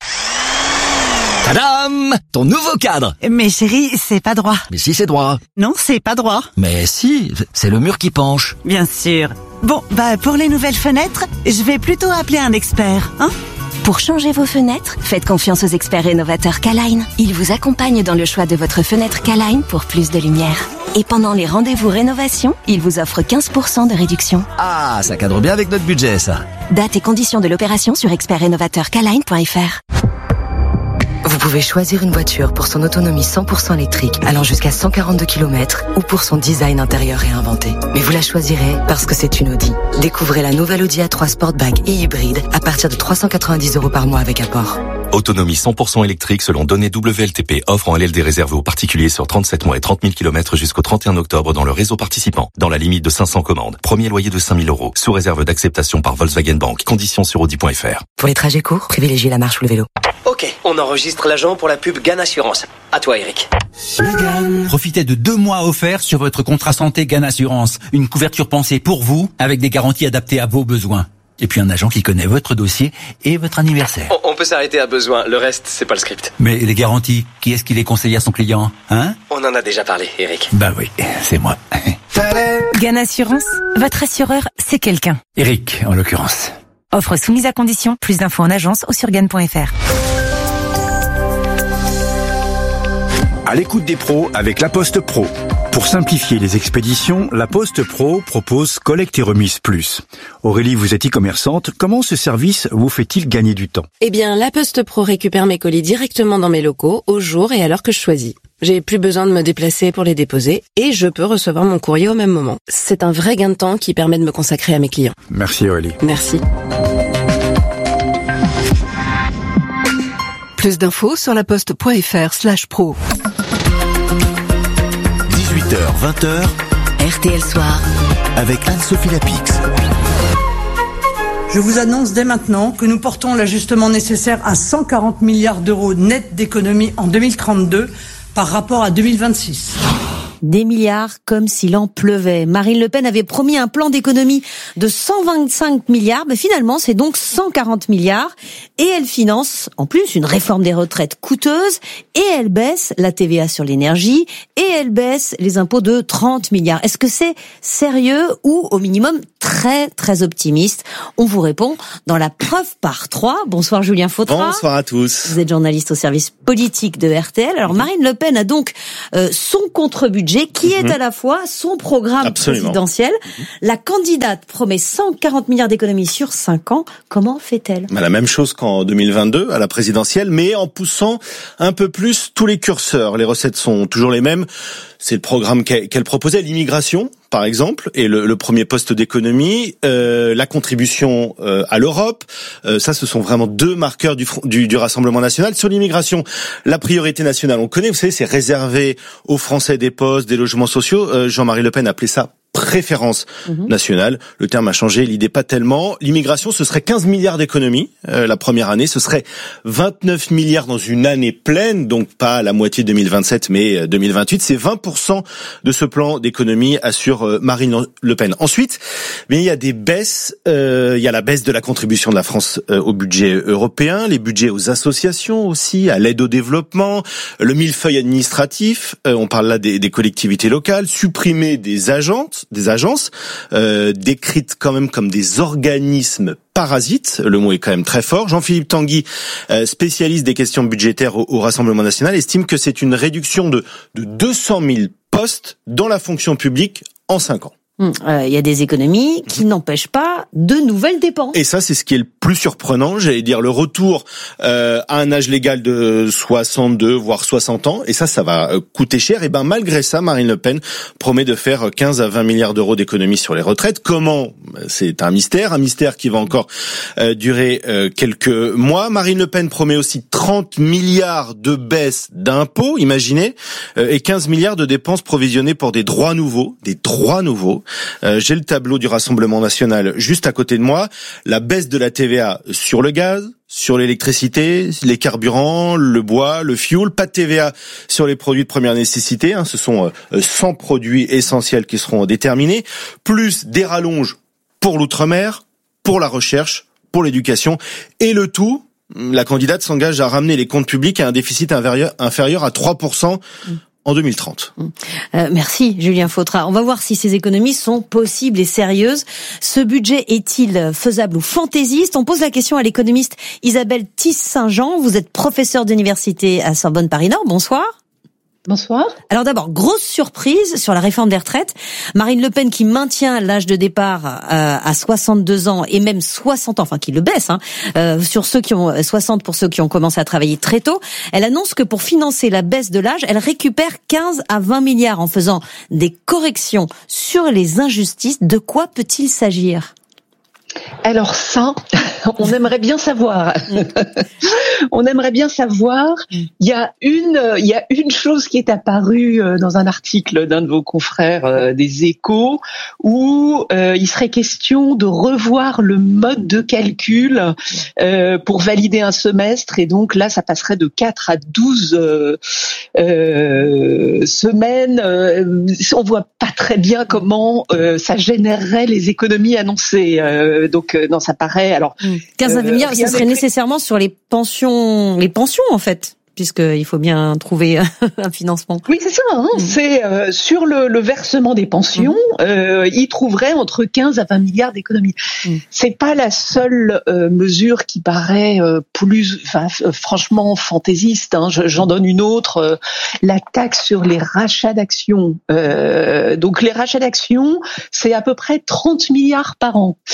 Tadam! Ton nouveau cadre! Mais chérie, c'est pas droit. Mais si, c'est droit. Non, c'est pas droit. Mais si, c'est le mur qui penche. Bien sûr. Bon, pour les nouvelles fenêtres, je vais plutôt appeler un expert, hein? Pour changer vos fenêtres, faites confiance aux experts rénovateurs K-Line. Ils vous accompagnent dans le choix de votre fenêtre K-Line pour plus de lumière. Et pendant les rendez-vous rénovation, ils vous offrent 15% de réduction. Ah, ça cadre bien avec notre budget, ça. Date et conditions de l'opération sur expertrénovateurkline.fr. Vous pouvez choisir une voiture pour son autonomie 100% électrique allant jusqu'à 142 km ou pour son design intérieur réinventé. Mais vous la choisirez parce que c'est une Audi. Découvrez la nouvelle Audi A3 Sportback et hybride à partir de 390 € par mois avec apport. Autonomie 100% électrique selon données WLTP. Offre en LLD réservé aux particuliers sur 37 mois et 30 000 km jusqu'au 31 octobre dans le réseau participant. Dans la limite de 500 commandes. Premier loyer de 5 000 €. Sous réserve d'acceptation par Volkswagen Bank. Conditions sur Audi.fr. Pour les trajets courts, privilégiez la marche ou le vélo. Ok, on enregistre l'agent pour la pub GAN Assurance. À toi, Eric. Profitez de 2 mois offerts sur votre contrat santé GAN Assurance. Une couverture pensée pour vous, avec des garanties adaptées à vos besoins. Et puis un agent qui connaît votre dossier et votre anniversaire. On peut s'arrêter à besoin, le reste, c'est pas le script. Mais les garanties, qui est-ce qui les conseille à son client, hein? On en a déjà parlé, Eric. Bah oui, c'est moi. GAN Assurance, votre assureur, c'est quelqu'un. Eric, en l'occurrence. Offre soumise à condition, plus d'infos en agence ou sur GAN.fr. À l'écoute des pros avec La Poste Pro. Pour simplifier les expéditions, La Poste Pro propose collecte et remise plus. Aurélie, vous êtes e-commerçante. Comment ce service vous fait-il gagner du temps? Eh bien, La Poste Pro récupère mes colis directement dans mes locaux, au jour et à l'heure que je choisis. J'ai plus besoin de me déplacer pour les déposer et je peux recevoir mon courrier au même moment. C'est un vrai gain de temps qui permet de me consacrer à mes clients. Merci Aurélie. Merci. Plus d'infos sur laposte.fr/pro. 18h, 20h, RTL Soir, avec Anne-Sophie Lapix. Je vous annonce dès maintenant que nous portons l'ajustement nécessaire à 140 milliards d'euros net d'économies en 2032 par rapport à 2026. Des milliards comme s'il en pleuvait. Marine Le Pen avait promis un plan d'économie de 125 milliards, mais finalement c'est donc 140 milliards. Et elle finance en plus une réforme des retraites coûteuse, et elle baisse la TVA sur l'énergie, et elle baisse les impôts de 30 milliards. Est-ce que c'est sérieux ou au minimum très très optimiste? On vous répond dans la preuve par 3. Bonsoir Julien Fautra. Bonsoir à tous. Vous êtes journaliste au service politique de RTL. Alors Marine Le Pen a donc son contre-budget qui est à la fois son programme présidentiel. La candidate promet 140 milliards d'économies sur 5 ans. Comment fait-elle? La même chose qu'en 2022 à la présidentielle, mais en poussant un peu plus tous les curseurs. Les recettes sont toujours les mêmes. C'est le programme qu'elle proposait, l'immigration, par exemple, et le premier poste d'économie, la contribution à l'Europe. Ça, ce sont vraiment deux marqueurs du Rassemblement national. Sur l'immigration, la priorité nationale, on connaît, vous savez, c'est réservé aux Français des postes, des logements sociaux. Jean-Marie Le Pen appelait ça préférence nationale. Le terme a changé, l'idée pas tellement. L'immigration, ce serait 15 milliards d'économies la première année. Ce serait 29 milliards dans une année pleine, donc pas la moitié 2027, mais 2028. C'est 20% de ce plan d'économie, assure Marine Le Pen. Ensuite, il y a des baisses. Il y a la baisse de la contribution de la France au budget européen, les budgets aux associations aussi, à l'aide au développement, le millefeuille administratif. On parle là des collectivités locales, supprimer des agences décrites quand même comme des organismes parasites. Le mot est quand même très fort. Jean-Philippe Tanguy, spécialiste des questions budgétaires au Rassemblement national, estime que c'est une réduction de 200 000 postes dans la fonction publique en 5 ans. Il y a des économies qui n'empêchent pas de nouvelles dépenses. Et ça, c'est ce qui est le plus surprenant, j'allais dire le retour à un âge légal de 62 voire 60 ans, et ça va coûter cher. Et malgré ça, Marine Le Pen promet de faire 15 à 20 milliards d'euros d'économies sur les retraites. Comment? C'est un mystère qui va encore durer quelques mois. Marine Le Pen promet aussi 30 milliards de baisse d'impôts, imaginez, et 15 milliards de dépenses provisionnées pour des droits nouveaux. J'ai le tableau du Rassemblement national juste à côté de moi. La baisse de la TVA sur le gaz, sur l'électricité, les carburants, le bois, le fioul, pas de TVA sur les produits de première nécessité. Ce sont 100 produits essentiels qui seront déterminés, plus des rallonges pour l'outre-mer, pour la recherche, pour l'éducation, et le tout, la candidate s'engage à ramener les comptes publics à un déficit inférieur à 3%. En 2030. Merci Julien Fautra. On va voir si ces économies sont possibles et sérieuses. Ce budget est-il faisable ou fantaisiste? On pose la question à l'économiste Isabelle Tisse-Saint-Jean. Vous êtes professeure d'université à Sorbonne Paris-Nord. Bonsoir. Bonsoir. Alors d'abord, grosse surprise sur la réforme des retraites. Marine Le Pen qui maintient l'âge de départ à 62 ans et même 60 ans, enfin qui le baisse, sur ceux qui ont 60 pour ceux qui ont commencé à travailler très tôt. Elle annonce que pour financer la baisse de l'âge, elle récupère 15 à 20 milliards en faisant des corrections sur les injustices. De quoi peut-il s'agir ? Alors ça, on aimerait bien savoir. On aimerait bien savoir. Il y a une chose qui est apparue dans un article d'un de vos confrères des Échos où il serait question de revoir le mode de calcul pour valider un semestre, et donc là ça passerait de 4 à 12 semaines. On voit pas très bien comment ça générerait les économies annoncées. Donc non, ça paraît alors 15 à 20 milliards, ça serait nécessairement sur les pensions en fait, puisqu'il faut bien trouver un financement. Oui, c'est ça. C'est sur le versement des pensions, il trouverait entre 15 à 20 milliards d'économies. C'est pas la seule mesure qui paraît franchement fantaisiste. J'en donne une autre, la taxe sur les rachats d'actions. Donc les rachats d'actions, c'est à peu près 30 milliards par an.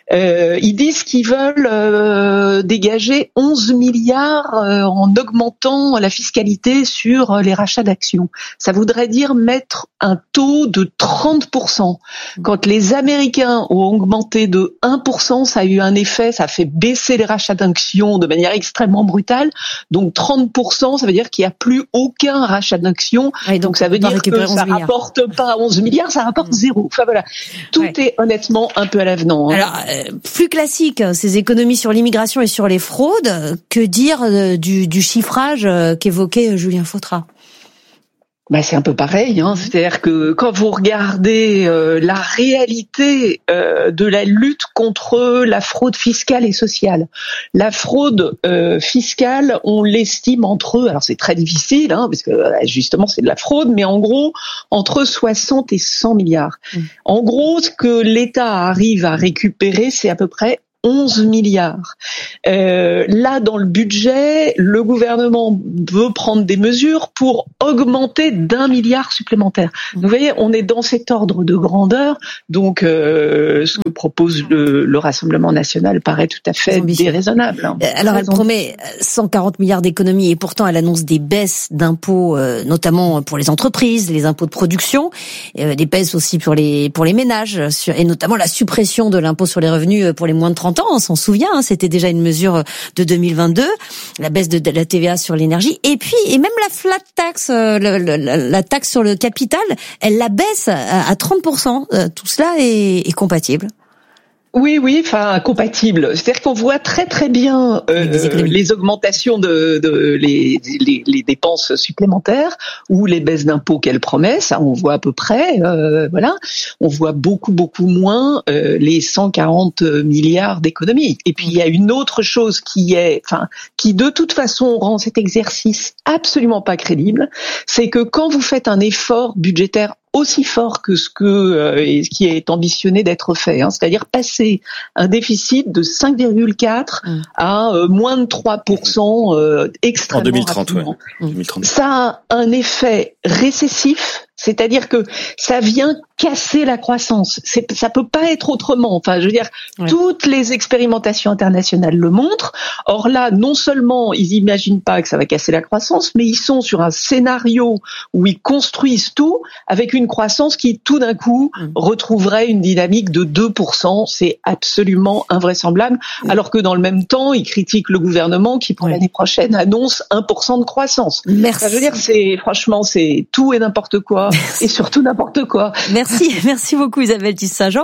Ils disent qu'ils veulent dégager 11 milliards en augmentant la fiscalité sur les rachats d'actions. Ça voudrait dire mettre un taux de 30%. Quand les Américains ont augmenté de 1%, ça a eu un effet, ça a fait baisser les rachats d'actions de manière extrêmement brutale. Donc 30%, ça veut dire qu'il n'y a plus aucun rachat d'actions. Donc ça veut dire que ça rapporte pas 11 milliards, ça rapporte zéro. Enfin voilà, tout est honnêtement un peu à l'avenant. Alors, plus classique, ces économies sur l'immigration et sur les fraudes, que dire du chiffrage qu'évoquait Julien Fautra ? C'est un peu pareil, c'est-à-dire que quand vous regardez la réalité de la lutte contre la fraude fiscale et sociale, la fraude fiscale, on l'estime alors c'est très difficile, parce que justement c'est de la fraude, mais en gros entre 60 et 100 milliards. En gros, ce que l'État arrive à récupérer, c'est à peu près 11 milliards. Là, dans le budget, le gouvernement veut prendre des mesures pour augmenter d'1 milliard supplémentaire. Vous voyez, on est dans cet ordre de grandeur. Donc, ce que propose le Rassemblement national paraît tout à fait déraisonnable. Alors, elle promet 140 milliards d'économies et pourtant, elle annonce des baisses d'impôts, notamment pour les entreprises, les impôts de production, des baisses aussi pour les ménages, et notamment la suppression de l'impôt sur les revenus pour les moins de 30 ans, on s'en souvient, c'était déjà une mesure de 2022, la baisse de la TVA sur l'énergie, et même la flat tax, la taxe sur le capital, elle la baisse à 30%. Tout cela est compatible. Oui, compatible. C'est-à-dire qu'on voit très très bien les augmentations les dépenses supplémentaires ou les baisses d'impôts qu'elle promet. Ça, on voit à peu près. Voilà. On voit beaucoup moins les 140 milliards d'économies. Et puis il y a une autre chose qui de toute façon rend cet exercice absolument pas crédible, c'est que quand vous faites un effort budgétaire aussi fort que ce qui est ambitionné d'être fait, c'est-à-dire passer un déficit de 5,4 à moins de 3% extrêmement en 2030, rapidement. 2030. Ça a un effet récessif, c'est-à-dire que ça vient casser la croissance. Ça peut pas être autrement. Enfin, je veux dire, toutes les expérimentations internationales le montrent. Or là, non seulement ils imaginent pas que ça va casser la croissance, mais ils sont sur un scénario où ils construisent tout avec une croissance qui, tout d'un coup, retrouverait une dynamique de 2%. C'est absolument invraisemblable. Alors que dans le même temps, ils critiquent le gouvernement qui, pour l'année prochaine, annonce 1% de croissance. Merci. Enfin, je veux dire, c'est tout et n'importe quoi. Et surtout n'importe quoi. Merci beaucoup Isabelle Tisse-Saint-Jean.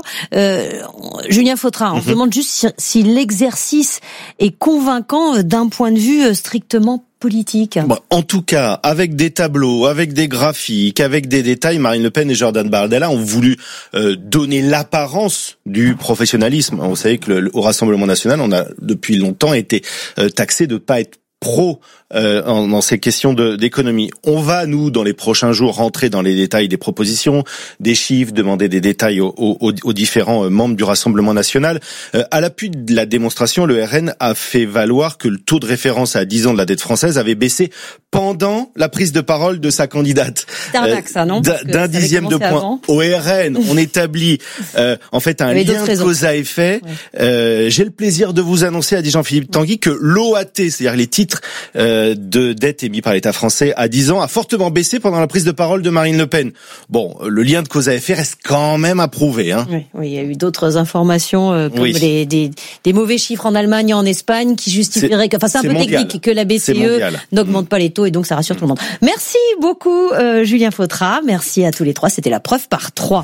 Julien Fautra, on se demande juste si l'exercice est convaincant d'un point de vue strictement politique. En tout cas, avec des tableaux, avec des graphiques, avec des détails, Marine Le Pen et Jordan Bardella ont voulu donner l'apparence du professionnalisme. Vous savez que au Rassemblement national, on a depuis longtemps été taxé de pas être pro dans ces questions d'économie. On va, nous, dans les prochains jours, rentrer dans les détails des propositions, des chiffres, demander des détails aux différents membres du Rassemblement national. À l'appui de la démonstration, le RN a fait valoir que le taux de référence à 10 ans de la dette française avait baissé pendant la prise de parole de sa candidate. Ça, non d'un dixième de point. Avant. Au RN, on établit en fait un lien de cause à effet. J'ai le plaisir de vous annoncer, a dit Jean-Philippe Tanguy, que l'OAT, c'est-à-dire les titres de dette émis par l'État français à 10 ans, a fortement baissé pendant la prise de parole de Marine Le Pen. Bon, le lien de cause à effet reste quand même à prouver. Oui, il y a eu d'autres informations comme des mauvais chiffres en Allemagne et en Espagne qui justifieraient que, c'est un peu mondial. Technique, que la BCE n'augmente pas les taux et donc ça rassure tout le monde. Merci beaucoup Julien Fautra, merci à tous les trois, c'était la preuve par 3.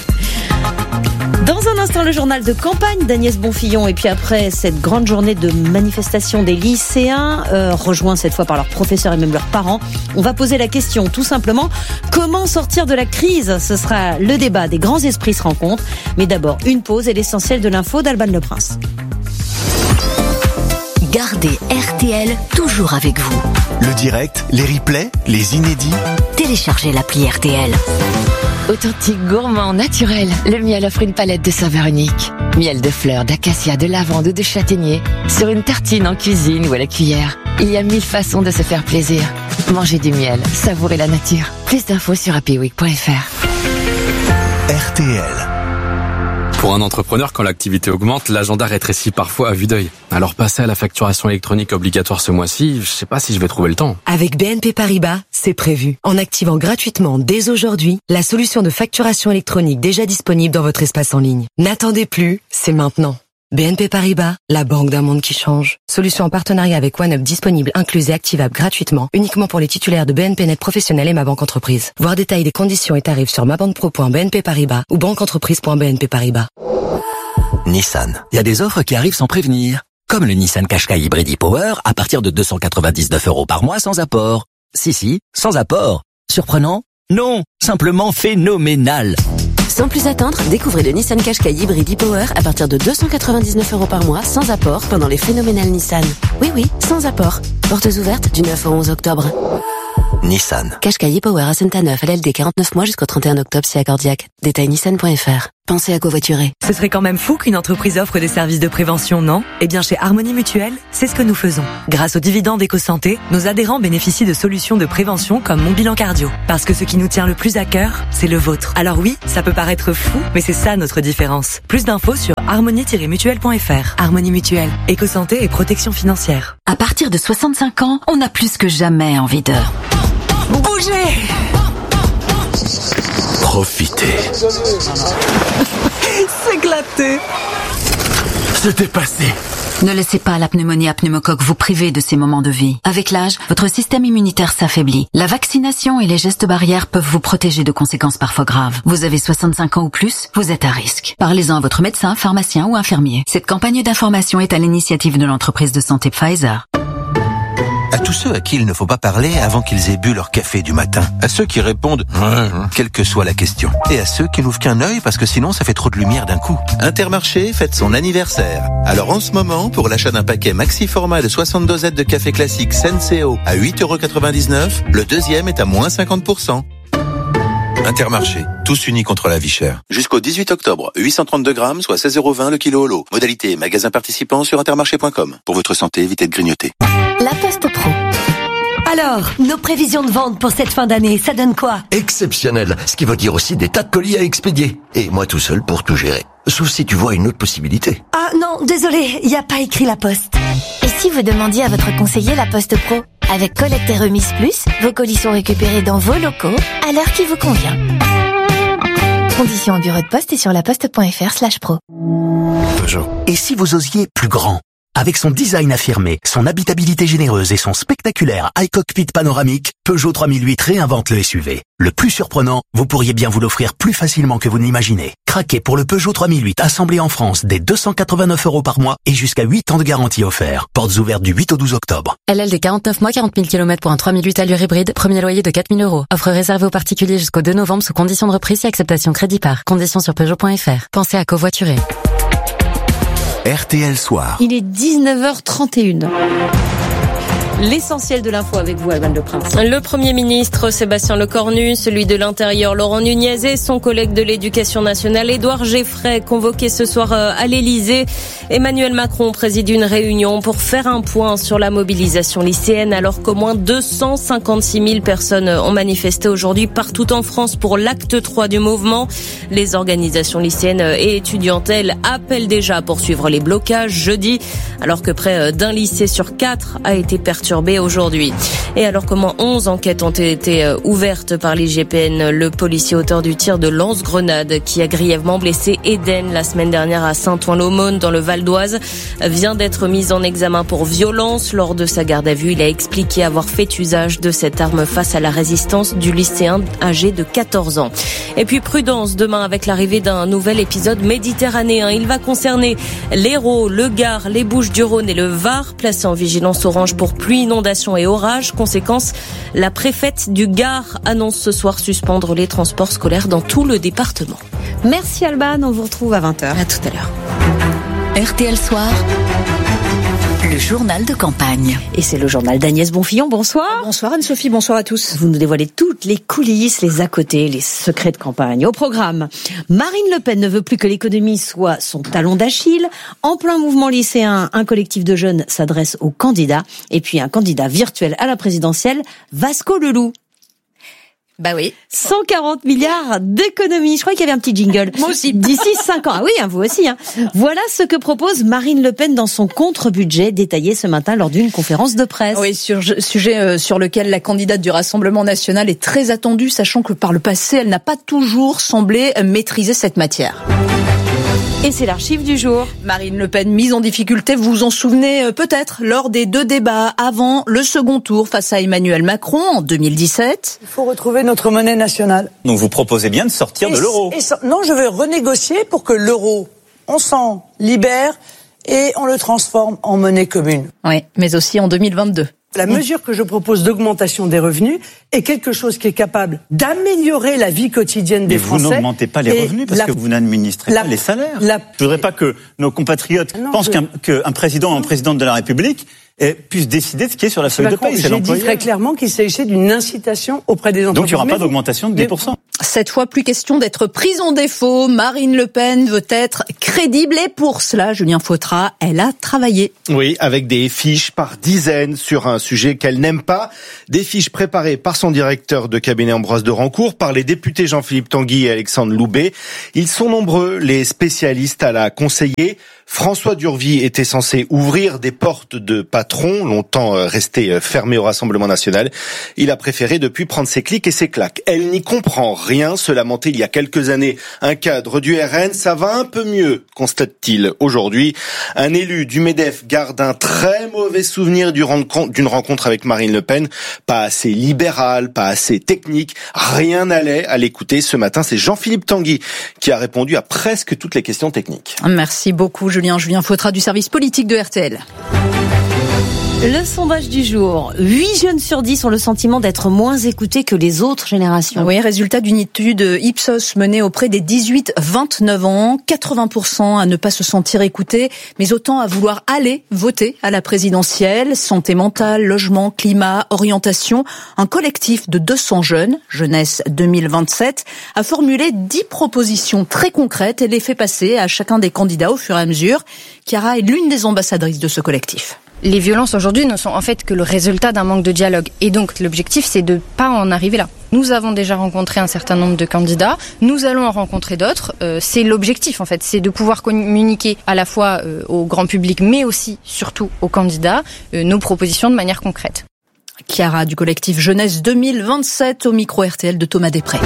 Dans un instant, le journal de campagne d'Agnès Bonfillon. Et puis après cette grande journée de manifestation des lycéens, rejoints cette fois par leurs professeurs et même leurs parents, on va poser la question tout simplement, comment sortir de la crise ? Ce sera le débat, des grands esprits se rencontrent. Mais d'abord, une pause et l'essentiel de l'info d'Alban Le Prince. Gardez RTL toujours avec vous. Le direct, les replays, les inédits. Téléchargez l'appli RTL. Authentique, gourmand, naturel, le miel offre une palette de saveurs uniques. Miel de fleurs, d'acacia, de lavande ou de châtaignier, sur une tartine en cuisine ou à la cuillère. Il y a 1000 façons de se faire plaisir. Mangez du miel, savourez la nature. Plus d'infos sur happyweek.fr. RTL. Pour un entrepreneur, quand l'activité augmente, l'agenda rétrécit parfois à vue d'œil. Alors passer à la facturation électronique obligatoire ce mois-ci, je sais pas si je vais trouver le temps. Avec BNP Paribas, c'est prévu. En activant gratuitement dès aujourd'hui la solution de facturation électronique déjà disponible dans votre espace en ligne. N'attendez plus, c'est maintenant. BNP Paribas, la banque d'un monde qui change. Solution en partenariat avec OneUp disponible, incluse et activable gratuitement, uniquement pour les titulaires de BNP Net Professionnel et Ma Banque Entreprise. Voir détails des conditions et tarifs sur mabanquepro.bnp Paribas ou banqueentreprise.bnp Paribas. Nissan. Il y a des offres qui arrivent sans prévenir. Comme le Nissan Qashqai Hybrid e-Power à partir de 299 € par mois sans apport. Si, sans apport. Surprenant? Non, simplement phénoménal. Sans plus attendre, découvrez le Nissan Qashqai Hybrid e-Power à partir de 299 € par mois sans apport pendant les phénoménales Nissan. Oui, sans apport. Portes ouvertes du 9 au 11 octobre. Nissan. Qashqai e-Power à Saint-Anneuf, LLD 49 mois jusqu'au 31 octobre si accordiaque. Détail nissan.fr. Pensez à covoiturer. Ce serait quand même fou qu'une entreprise offre des services de prévention, non? Eh bien, chez Harmonie Mutuelle, c'est ce que nous faisons. Grâce aux dividendes Éco-Santé, nos adhérents bénéficient de solutions de prévention comme Mon Bilan Cardio. Parce que ce qui nous tient le plus à cœur, c'est le vôtre. Alors oui, ça peut paraître fou, mais c'est ça notre différence. Plus d'infos sur harmonie-mutuelle.fr. Harmonie Mutuelle, Éco-Santé et protection financière. À partir de 65 ans, on a plus que jamais envie de bouger. Profitez. S'éclater. Se dépasser. Ne laissez pas la pneumonie à pneumocoque vous priver de ces moments de vie. Avec l'âge, votre système immunitaire s'affaiblit. La vaccination et les gestes barrières peuvent vous protéger de conséquences parfois graves. Vous avez 65 ans ou plus, vous êtes à risque. Parlez-en à votre médecin, pharmacien ou infirmier. Cette campagne d'information est à l'initiative de l'entreprise de santé Pfizer. À tous ceux à qui il ne faut pas parler avant qu'ils aient bu leur café du matin. À ceux qui répondent « quelle que soit la question ». Et à ceux qui n'ouvrent qu'un œil parce que sinon ça fait trop de lumière d'un coup. Intermarché fête son anniversaire. Alors en ce moment, pour l'achat d'un paquet maxi format de 60 dosettes de café classique Senseo à 8,99 €, le deuxième est à moins 50%. Intermarché, tous unis contre la vie chère. Jusqu'au 18 octobre, 832 grammes, soit 16,20 € le kilo au lot. Modalité magasin participant sur intermarché.com. Pour votre santé, évitez de grignoter. La Poste Pro. Alors, nos prévisions de vente pour cette fin d'année, ça donne quoi? Exceptionnel, ce qui veut dire aussi des tas de colis à expédier. Et moi tout seul pour tout gérer. Sauf si tu vois une autre possibilité. Ah non, désolé, il n'y a pas écrit La Poste. Et si vous demandiez à votre conseiller La Poste Pro? Avec collecte et remise plus, vos colis sont récupérés dans vos locaux à l'heure qui vous convient. Conditions en bureau de poste et sur laposte.fr/pro. Peugeot. Et si vous osiez plus grand? Avec son design affirmé, son habitabilité généreuse et son spectaculaire iCockpit panoramique, Peugeot 3008 réinvente le SUV. Le plus surprenant, vous pourriez bien vous l'offrir plus facilement que vous ne l'imaginez. Craquez pour le Peugeot 3008 assemblé en France dès 289 € par mois et jusqu'à 8 ans de garantie offert. Portes ouvertes du 8 au 12 octobre. LLD 49 mois, 40 000 km pour un 3008 allure hybride, premier loyer de 4 000 €. Offre réservée aux particuliers jusqu'au 2 novembre sous conditions de reprise et acceptation crédit par. Conditions sur Peugeot.fr. Pensez à covoiturer. RTL Soir. Il est 19h31. L'essentiel de l'info avec vous, Alban Le Prince. Le Premier ministre Sébastien Lecornu, celui de l'Intérieur Laurent Nunez et son collègue de l'Éducation nationale Édouard Geffray, convoqués ce soir à l'Élysée. Emmanuel Macron préside une réunion pour faire un point sur la mobilisation lycéenne alors qu'au moins 256 000 personnes ont manifesté aujourd'hui partout en France pour l'acte 3 du mouvement. Les organisations lycéennes et étudiantelles appellent déjà à poursuivre les blocages jeudi alors que près d'un lycée sur 4 a été perturbé aujourd'hui. Et alors comment 11 enquêtes ont été ouvertes par l'IGPN, le policier auteur du tir de lance-grenade qui a grièvement blessé Eden la semaine dernière à Saint-Ouen-l'Aumône dans le Val d'Oise vient d'être mis en examen pour violence. Lors de sa garde à vue, il a expliqué avoir fait usage de cette arme face à la résistance du lycéen âgé de 14 ans. Et puis prudence demain avec l'arrivée d'un nouvel épisode méditerranéen. Il va concerner l'Hérault, le Gard, les Bouches-du-Rhône et le Var, placés en vigilance orange pour pluie, inondations et orages. Conséquence, la préfète du Gard annonce ce soir suspendre les transports scolaires dans tout le département. Merci Alban, on vous retrouve à 20h. À tout à l'heure. RTL Soir, le journal de campagne. Et c'est le journal d'Agnès Bonfillon. Bonsoir. Bonsoir Anne-Sophie, bonsoir à tous. Vous nous dévoilez toutes les coulisses, les à côté, les secrets de campagne. Au programme, Marine Le Pen ne veut plus que l'économie soit son talon d'Achille. En plein mouvement lycéen, un collectif de jeunes s'adresse aux candidats. Et puis un candidat virtuel à la présidentielle, Vasco Leloup. Bah oui. 140 milliards d'économies. Je crois qu'il y avait un petit jingle. Moi aussi. D'ici 5 ans. Ah oui, vous aussi. Voilà ce que propose Marine Le Pen dans son contre-budget détaillé ce matin lors d'une conférence de presse. Oui, sujet sur lequel la candidate du Rassemblement national est très attendue, sachant que par le passé, elle n'a pas toujours semblé maîtriser cette matière. Et c'est l'archive du jour. Marine Le Pen mise en difficulté, vous vous en souvenez peut-être, lors des 2 débats avant le second tour face à Emmanuel Macron en 2017. Il faut retrouver notre monnaie nationale. Donc vous proposez bien de sortir de l'euro. Non, je veux renégocier pour que l'euro, on s'en libère et on le transforme en monnaie commune. Oui, mais aussi en 2022. La mesure que je propose d'augmentation des revenus est quelque chose qui est capable d'améliorer la vie quotidienne des Français. Mais vous n'augmentez pas les revenus parce que vous n'administrez pas les salaires. Je ne voudrais pas que nos compatriotes pensent qu'un président ou une présidente de la République puisse décider de ce qui est sur la feuille de paie. J'ai dit très clairement qu'il s'agissait d'une incitation auprès des entreprises. Donc il n'y aura pas d'augmentation de 10%. Cette fois, plus question d'être prise en défaut. Marine Le Pen veut être crédible et pour cela, Julien Fautra, elle a travaillé. Oui, avec des fiches par dizaines sur un sujet qu'elle n'aime pas. Des fiches préparées par son directeur de cabinet Ambroise de Rancourt, par les députés Jean-Philippe Tanguy et Alexandre Loubet. Ils sont nombreux, les spécialistes à la conseiller. François Durvy était censé ouvrir des portes de patron, longtemps resté fermé au Rassemblement national. Il a préféré depuis prendre ses clics et ses claques. Elle n'y comprend rien, se lamentait il y a quelques années un cadre du RN, ça va un peu mieux, constate-t-il aujourd'hui. Un élu du MEDEF garde un très mauvais souvenir d'une rencontre avec Marine Le Pen, pas assez libérale, pas assez technique, rien n'allait à l'écouter. Ce matin, c'est Jean-Philippe Tanguy qui a répondu à presque toutes les questions techniques. Merci beaucoup Julien Fautra du service politique de RTL. Le sondage du jour. 8 jeunes sur 10 ont le sentiment d'être moins écoutés que les autres générations. Oui, résultat d'une étude Ipsos menée auprès des 18-29 ans. 80% à ne pas se sentir écoutés, mais autant à vouloir aller voter à la présidentielle. Santé mentale, logement, climat, orientation. Un collectif de 200 jeunes, Jeunesse 2027, a formulé 10 propositions très concrètes et les fait passer à chacun des candidats au fur et à mesure. Chiara est l'une des ambassadrices de ce collectif. Les violences aujourd'hui ne sont en fait que le résultat d'un manque de dialogue. Et donc l'objectif, c'est de pas en arriver là. Nous avons déjà rencontré un certain nombre de candidats. Nous allons en rencontrer d'autres. C'est l'objectif en fait, c'est de pouvoir communiquer à la fois au grand public, mais aussi, surtout aux candidats, nos propositions de manière concrète. Chiara du collectif Jeunesse 2027 au micro RTL de Thomas Després.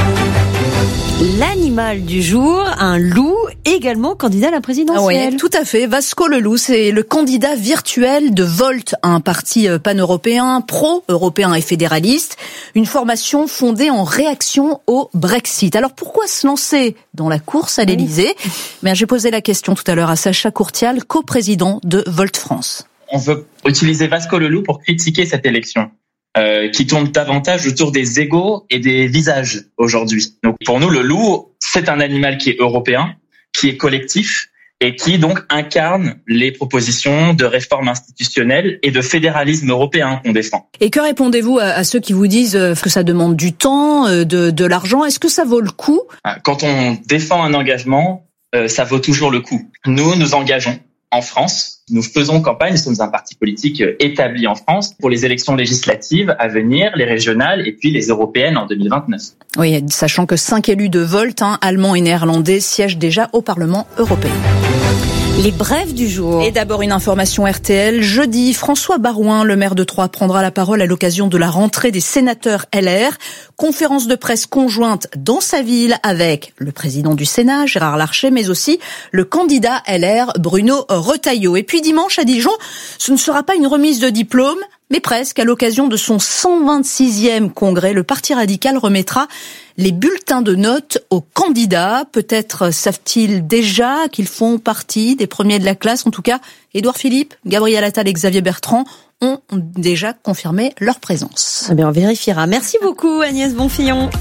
L'animal du jour, un loup, également candidat à la présidentielle. Oui, tout à fait. Vasco le loup, c'est le candidat virtuel de Volt, un parti pan-européen, pro-européen et fédéraliste, une formation fondée en réaction au Brexit. Alors pourquoi se lancer dans la course à l'Elysée ? J'ai posé la question tout à l'heure à Sacha Courtial, coprésident de Volt France. On veut utiliser Vasco le loup pour critiquer cette élection. Qui tourne davantage autour des égos et des visages aujourd'hui. Donc pour nous, le loup, c'est un animal qui est européen, qui est collectif et qui donc incarne les propositions de réforme institutionnelle et de fédéralisme européen qu'on défend. Et que répondez-vous à ceux qui vous disent que ça demande du temps, de l'argent ? Est-ce que ça vaut le coup ? Quand on défend un engagement, ça vaut toujours le coup. Nous nous engageons en France. Nous faisons campagne, nous sommes un parti politique établi en France pour les élections législatives à venir, les régionales et puis les européennes en 2029. Oui, sachant que 5 élus de Volt, allemands et néerlandais, siègent déjà au Parlement européen. Les brèves du jour. Et d'abord une information RTL. Jeudi, François Barouin, le maire de Troyes, prendra la parole à l'occasion de la rentrée des sénateurs LR. Conférence de presse conjointe dans sa ville avec le président du Sénat, Gérard Larcher, mais aussi le candidat LR, Bruno Retailleau. Et puis dimanche à Dijon, ce ne sera pas une remise de diplôme, mais presque. À l'occasion de son 126e congrès, le Parti radical remettra les bulletins de notes aux candidats. Peut-être savent-ils déjà qu'ils font partie des premiers de la classe. En tout cas, Édouard Philippe, Gabriel Attal et Xavier Bertrand ont déjà confirmé leur présence. On vérifiera. Merci beaucoup Agnès Bonfillon.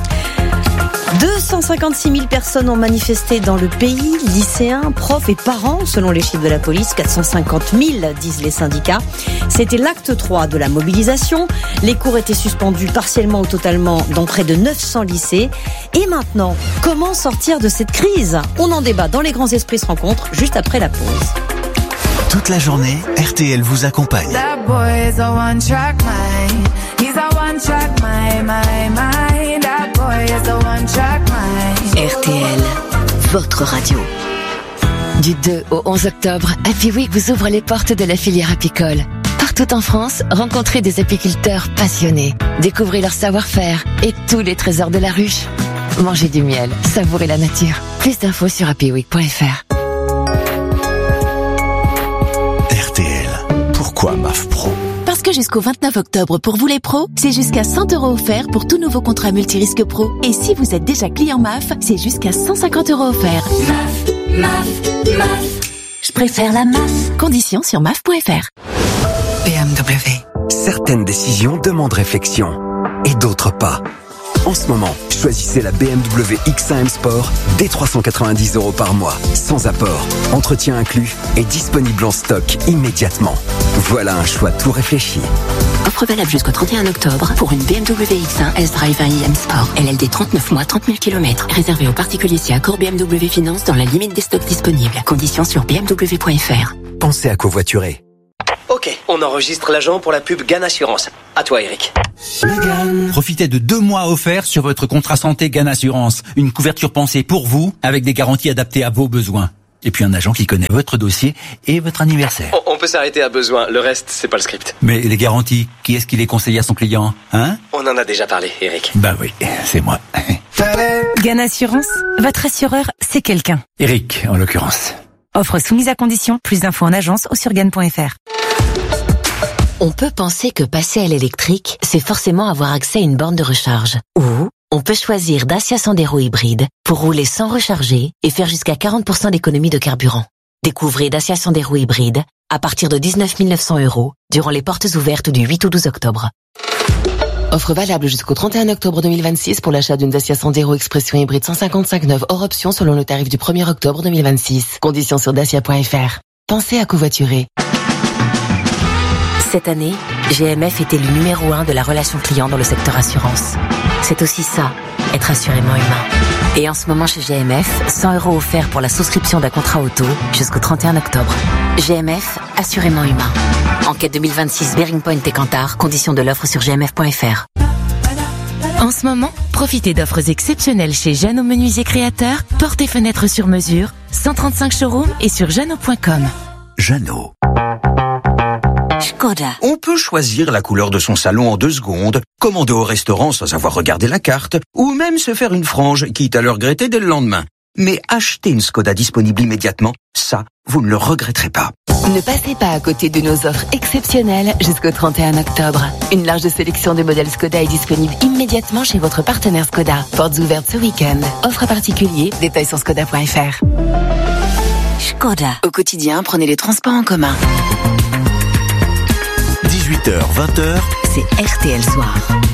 256 000 personnes ont manifesté dans le pays, lycéens, profs et parents, selon les chiffres de la police, 450 000 disent les syndicats. C'était l'acte 3 de la mobilisation. Les cours étaient suspendus partiellement ou totalement dans près de 900 lycées. Et maintenant, comment sortir de cette crise ? On en débat dans Les Grands Esprits se rencontrent juste après la pause. Toute la journée, RTL vous accompagne. That boy is a one-track mind. He's a one-track mind. RTL, votre radio. Du 2 au 11 octobre, Happy Week vous ouvre les portes de la filière apicole. Partout en France, rencontrez des apiculteurs passionnés. Découvrez leur savoir-faire et tous les trésors de la ruche. Mangez du miel, savourez la nature. Plus d'infos sur happyweek.fr. RTL, pourquoi MAF Pro ? Parce que jusqu'au 29 octobre, pour vous les pros, c'est jusqu'à 100 € offerts pour tout nouveau contrat multirisque pro. Et si vous êtes déjà client MAF, c'est jusqu'à 150 € offerts. MAF. Je préfère la MAF. Conditions sur MAF.fr. BMW. Certaines décisions demandent réflexion et d'autres pas. En ce moment, choisissez la BMW X1 M Sport dès 390 € par mois, sans apport, entretien inclus et disponible en stock immédiatement. Voilà un choix tout réfléchi. Offre valable jusqu'au 31 octobre pour une BMW X1 S-Drive 1 iM Sport. LLD 39 mois, 30 000 km. Réservé aux particuliers si accord BMW Finance dans la limite des stocks disponibles. Conditions sur bmw.fr. Pensez à covoiturer. Ok, on enregistre l'agent pour la pub GAN Assurance. À toi, Eric. Profitez de 2 mois offerts sur votre contrat santé GAN Assurance. Une couverture pensée pour vous, avec des garanties adaptées à vos besoins. Et puis un agent qui connaît votre dossier et votre anniversaire. On peut s'arrêter à besoin, le reste, c'est pas le script. Mais les garanties, qui est-ce qui les conseille à son client, hein? On en a déjà parlé, Eric. Bah oui, c'est moi. GAN Assurance, votre assureur, c'est quelqu'un. Eric, en l'occurrence. Offre soumise à condition, plus d'infos en agence ou sur GAN.fr. On peut penser que passer à l'électrique, c'est forcément avoir accès à une borne de recharge. Ou on peut choisir Dacia Sandero hybride pour rouler sans recharger et faire jusqu'à 40% d'économie de carburant. Découvrez Dacia Sandero hybride à partir de 19 900 € durant les portes ouvertes du 8 au 12 octobre. Offre valable jusqu'au 31 octobre 2026 pour l'achat d'une Dacia Sandero Expression hybride 155 neuve hors option selon le tarif du 1er octobre 2026. Conditions sur dacia.fr. Pensez à covoiturer. Cette année, GMF est élu numéro 1 de la relation client dans le secteur assurance. C'est aussi ça, être assurément humain. Et en ce moment chez GMF, 100 € offerts pour la souscription d'un contrat auto jusqu'au 31 octobre. GMF, assurément humain. Enquête 2026 Bearing Point et Kantar, conditions de l'offre sur gmf.fr. En ce moment, profitez d'offres exceptionnelles chez Jeannot Menuisier Créateur, portes et fenêtres sur mesure, 135 showrooms et sur jeannot.com. Jeannot. Skoda. On peut choisir la couleur de son salon en 2 secondes, commander au restaurant sans avoir regardé la carte, ou même se faire une frange, quitte à le regretter dès le lendemain. Mais acheter une Skoda disponible immédiatement, ça, vous ne le regretterez pas. Ne passez pas à côté de nos offres exceptionnelles jusqu'au 31 octobre. Une large sélection de modèles Skoda est disponible immédiatement chez votre partenaire Skoda. Portes ouvertes ce week-end. Offre particulier, détails sur skoda.fr. Skoda. Au quotidien, prenez les transports en commun. 18h, 20h, c'est RTL Soir.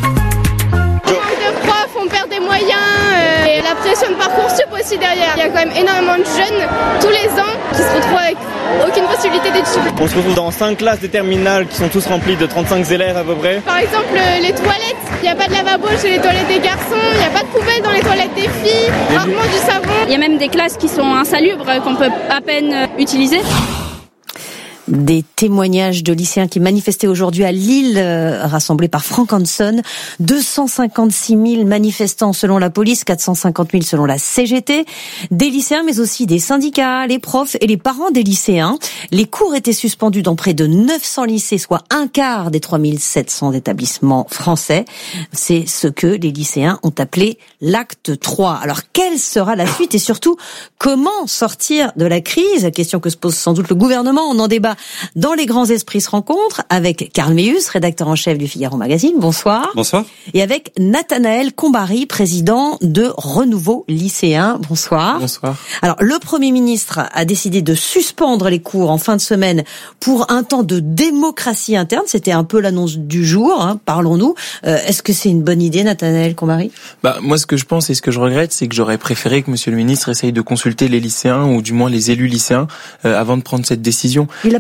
De profs, on perd des moyens et la pression de Parcoursup aussi derrière. Il y a quand même énormément de jeunes tous les ans qui se retrouvent avec aucune possibilité d'études. On se retrouve dans 5 classes de terminale qui sont tous remplies de 35 élèves à peu près. Par exemple, les toilettes, il n'y a pas de lavabo chez les toilettes des garçons, il n'y a pas de poubelle dans les toilettes des filles, rarement du savon. Il y a même des classes qui sont insalubres, qu'on peut à peine utiliser. Des témoignages de lycéens qui manifestaient aujourd'hui à Lille, rassemblés par Frank Hanson. 256 000 manifestants selon la police, 450 000 selon la CGT. Des lycéens, mais aussi des syndicats, les profs et les parents des lycéens. Les cours étaient suspendus dans près de 900 lycées, soit un quart des 3700 établissements français. C'est ce que les lycéens ont appelé l'acte 3. Alors, quelle sera la suite et surtout, comment sortir de la crise? Question que se pose sans doute le gouvernement. On en débat dans Les Grands Esprits se rencontrent avec Karl Meus, rédacteur en chef du Figaro Magazine. Bonsoir. Bonsoir. Et avec Nathanaël Combary, président de Renouveau Lycéen. Bonsoir. Bonsoir. Alors, le Premier ministre a décidé de suspendre les cours en fin de semaine pour un temps de démocratie interne. C'était un peu l'annonce du jour, hein, parlons-nous. Est-ce que c'est une bonne idée, Nathanaël Combary? Moi, ce que je pense et ce que je regrette, c'est que j'aurais préféré que Monsieur le ministre essaye de consulter les lycéens ou du moins les élus lycéens avant de prendre cette décision. Il n'a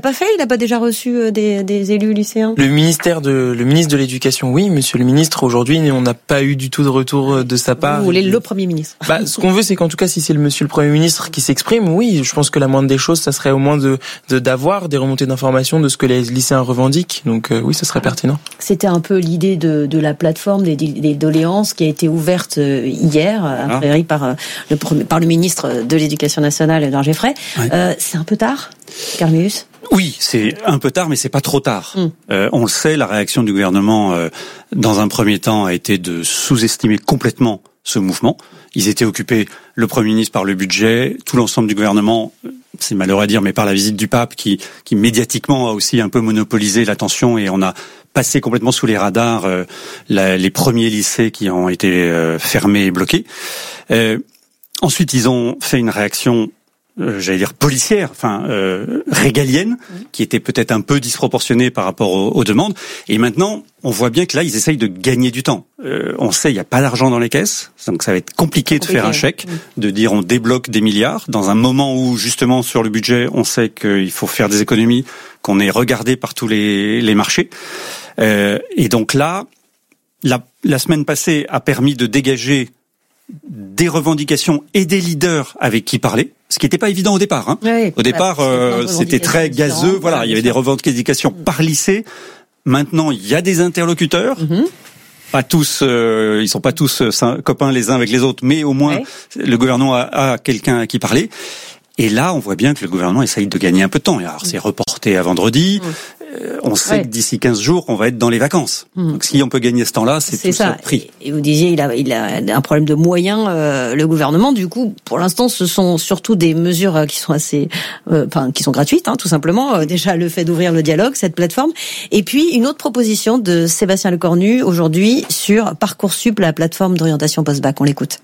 pas fait? Il n'a pas déjà reçu des élus lycéens? Le ministre de l'Éducation, oui, monsieur le ministre. Aujourd'hui, on n'a pas eu du tout de retour de sa part. Vous voulez le Premier ministre? Ce qu'on veut, c'est qu'en tout cas, si c'est monsieur le Premier ministre qui s'exprime, oui, je pense que la moindre des choses, ça serait au moins d'avoir des remontées d'informations de ce que les lycéens revendiquent. Donc oui, ça serait pertinent. C'était un peu l'idée de la plateforme des doléances qui a été ouverte hier, a priori par le ministre de l'Éducation nationale, Edouard Geffray. Ouais. C'est un peu tard, Carl-Meus? Oui, c'est un peu tard, mais c'est pas trop tard. On le sait, la réaction du gouvernement, dans un premier temps, a été de sous-estimer complètement ce mouvement. Ils étaient occupés, le Premier ministre par le budget, tout l'ensemble du gouvernement, c'est malheureux à dire, mais par la visite du pape qui médiatiquement a aussi un peu monopolisé l'attention, et on a passé complètement sous les radars les premiers lycées qui ont été fermés et bloqués. Ensuite, ils ont fait une réaction, j'allais dire policière, régalienne, qui était peut-être un peu disproportionnée par rapport aux demandes. Et maintenant, on voit bien que là, ils essayent de gagner du temps. On sait, il n'y a pas d'argent dans les caisses, donc ça va être compliqué de faire un chèque, de dire on débloque des milliards, dans un moment où, justement, sur le budget, on sait qu'il faut faire des économies, qu'on est regardé par tous les marchés. Et donc là, la semaine passée a permis de dégager des revendications et des leaders avec qui parler, ce qui n'était pas évident au départ. Oui, au départ, c'était très gazeux. Voilà, il y avait des revendications par lycée. Maintenant, il y a des interlocuteurs. Pas tous, ils sont pas tous copains les uns avec les autres, mais au moins le gouvernement a quelqu'un à qui parler. Et là, on voit bien que le gouvernement essaye de gagner un peu de temps. Alors, c'est reporté à vendredi. On sait que d'ici 15 jours, on va être dans les vacances. Donc, si on peut gagner ce temps-là, c'est tout ça pris. Et vous disiez, il a un problème de moyens, le gouvernement. Du coup, pour l'instant, ce sont surtout des mesures qui sont assez, qui sont gratuites, tout simplement. Déjà, le fait d'ouvrir le dialogue, cette plateforme. Et puis, une autre proposition de Sébastien Lecornu, aujourd'hui, sur Parcoursup, la plateforme d'orientation post-bac. On l'écoute.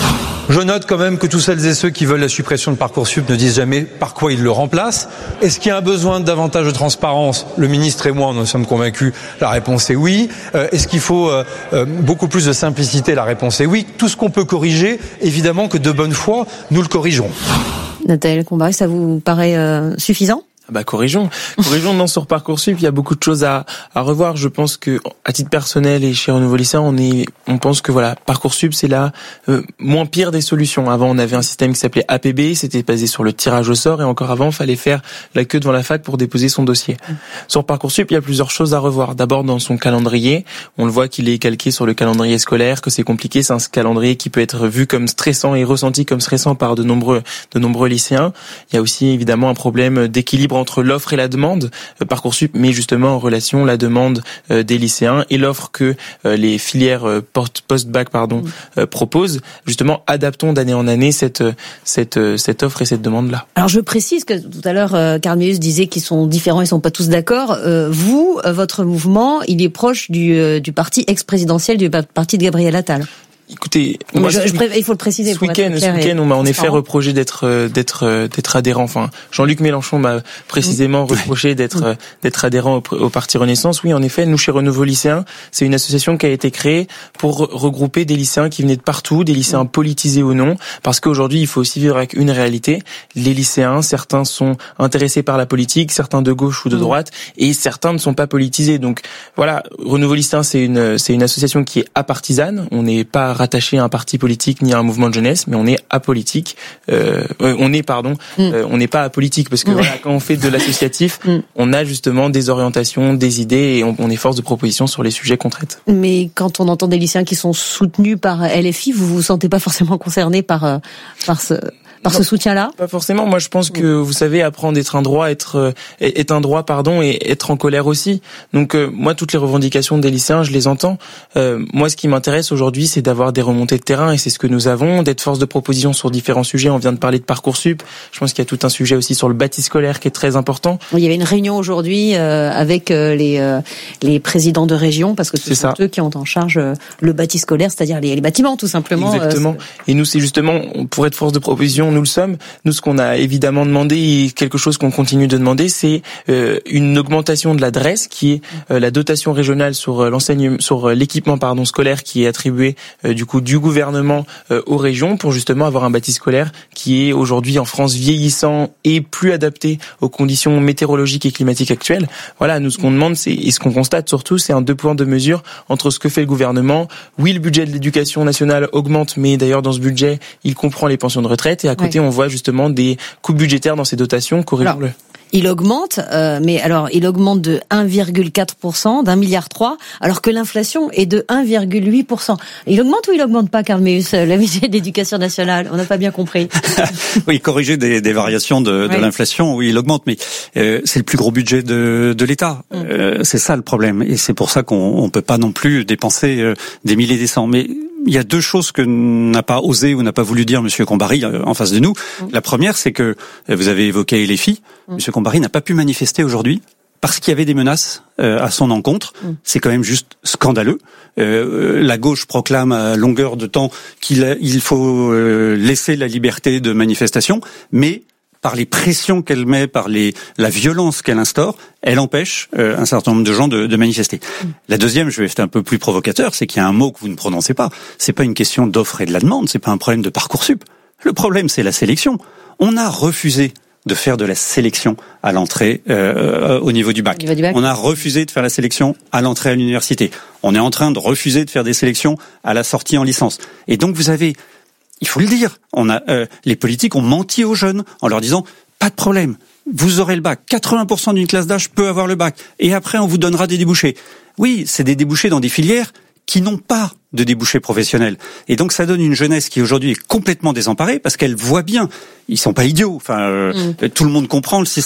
Je note quand même que tous celles et ceux qui veulent la suppression de Parcoursup ne disent jamais par quoi ils le remplacent. Est-ce qu'il y a un besoin de davantage de transparence? Le ministre et moi, nous en sommes convaincus. La réponse est oui. Est-ce qu'il faut beaucoup plus de simplicité? La réponse est oui. Tout ce qu'on peut corriger, évidemment que de bonne foi, nous le corrigerons. Nathalie Combaret, ça vous paraît suffisant? Corrigeons sur Parcoursup, il y a beaucoup de choses à revoir. Je pense que, à titre personnel et chez Renouveau Lycéen, on pense que Parcoursup, c'est la moins pire des solutions. Avant, on avait un système qui s'appelait APB, c'était basé sur le tirage au sort, et encore avant, il fallait faire la queue devant la fac pour déposer son dossier. Sur Parcoursup, il y a plusieurs choses à revoir. D'abord, dans son calendrier, on le voit qu'il est calqué sur le calendrier scolaire, que c'est compliqué, c'est un calendrier qui peut être vu comme stressant et ressenti comme stressant par de nombreux lycéens. Il y a aussi, évidemment, un problème d'équilibre entre l'offre et la demande. Parcoursup met justement en relation la demande des lycéens et l'offre que les filières post-bac proposent. Justement, adaptons d'année en année cette offre et cette demande-là. Alors je précise que tout à l'heure, Carl-Meus disait qu'ils sont différents, ils sont pas tous d'accord. Vous, votre mouvement, il est proche du parti ex-présidentiel, du parti de Gabriel Attal. Écoutez, il faut le préciser. Ce week-end, on m'a en effet reproché d'être adhérent. Enfin, Jean-Luc Mélenchon m'a précisément reproché d'être adhérent au Parti Renaissance. Oui, en effet, nous chez Renouveau Lycéen, c'est une association qui a été créée pour regrouper des lycéens qui venaient de partout, des lycéens politisés ou non, parce qu'aujourd'hui, il faut aussi vivre avec une réalité. Les lycéens, certains sont intéressés par la politique, certains de gauche ou de droite, et certains ne sont pas politisés. Donc voilà, Renouveau Lycéen, c'est une association qui est apartisane. On n'est pas rattaché à un parti politique ni à un mouvement de jeunesse, mais on est apolitique. On n'est pas apolitique parce que quand on fait de l'associatif, on a justement des orientations, des idées et on est force de proposition sur les sujets qu'on traite. Mais quand on entend des lycéens qui sont soutenus par LFI, vous vous sentez pas forcément concerné par ce soutien-là? Pas forcément. Moi, je pense que, vous savez, apprendre d'être un droit, est un droit, et être en colère aussi. Donc, moi, toutes les revendications des lycéens, je les entends. Moi, ce qui m'intéresse aujourd'hui, c'est d'avoir des remontées de terrain, et c'est ce que nous avons, d'être force de proposition sur différents sujets. On vient de parler de Parcoursup. Je pense qu'il y a tout un sujet aussi sur le bâti scolaire qui est très important. Il y avait une réunion aujourd'hui, avec les présidents de région, parce que ce sont eux qui ont en charge le bâti scolaire, c'est-à-dire les bâtiments, tout simplement. Exactement. Et nous, c'est justement, pour être force de proposition, l'opposition, nous le sommes. Nous, ce qu'on a évidemment demandé, et quelque chose qu'on continue de demander, c'est une augmentation de la DRES, qui est la dotation régionale sur l'équipement scolaire, qui est attribuée du gouvernement aux régions, pour justement avoir un bâti scolaire qui est aujourd'hui en France vieillissant et plus adapté aux conditions météorologiques et climatiques actuelles. Voilà, nous, ce qu'on demande, et ce qu'on constate surtout, c'est un 2 poids 2 mesures entre ce que fait le gouvernement. Oui, le budget de l'éducation nationale augmente, mais d'ailleurs dans ce budget, il comprend les pensions de retraite, et à côté, on voit justement des coupes budgétaires dans ces dotations. Corrigeons-le. Il augmente, mais alors il augmente de 1,4%, d'1,3 milliard, alors que l'inflation est de 1,8%. Il augmente ou il augmente pas, Carl Meus, la budget de l'éducation nationale? On n'a pas bien compris. Oui, corriger des variations de l'inflation, oui, il augmente, mais c'est le plus gros budget de l'État. C'est ça le problème, et c'est pour ça qu'on peut pas non plus dépenser des milliers et des cents. Mais il y a deux choses que n'a pas osé ou n'a pas voulu dire Monsieur Combary en face de nous. La première, c'est que vous avez évoqué les filles. Monsieur Combary n'a pas pu manifester aujourd'hui parce qu'il y avait des menaces à son encontre. C'est quand même juste scandaleux. La gauche proclame à longueur de temps qu'il faut laisser la liberté de manifestation, mais par les pressions qu'elle met, par la violence qu'elle instaure, elle empêche un certain nombre de gens de manifester. La deuxième, je vais être un peu plus provocateur, c'est qu'il y a un mot que vous ne prononcez pas. C'est pas une question d'offre et de la demande, c'est pas un problème de Parcoursup. Le problème, c'est la sélection. On a refusé de faire de la sélection à l'entrée au niveau du bac. On a refusé de faire la sélection à l'entrée à l'université. On est en train de refuser de faire des sélections à la sortie en licence. Et donc vous avez, il faut le dire, les politiques ont menti aux jeunes en leur disant pas de problème, vous aurez le bac. 80% d'une classe d'âge peut avoir le bac. Et après, on vous donnera des débouchés. Oui, c'est des débouchés dans des filières qui n'ont pas de débouchés professionnels. Et donc ça donne une jeunesse qui aujourd'hui est complètement désemparée parce qu'elle voit bien, ils sont pas idiots. Enfin, tout le monde comprend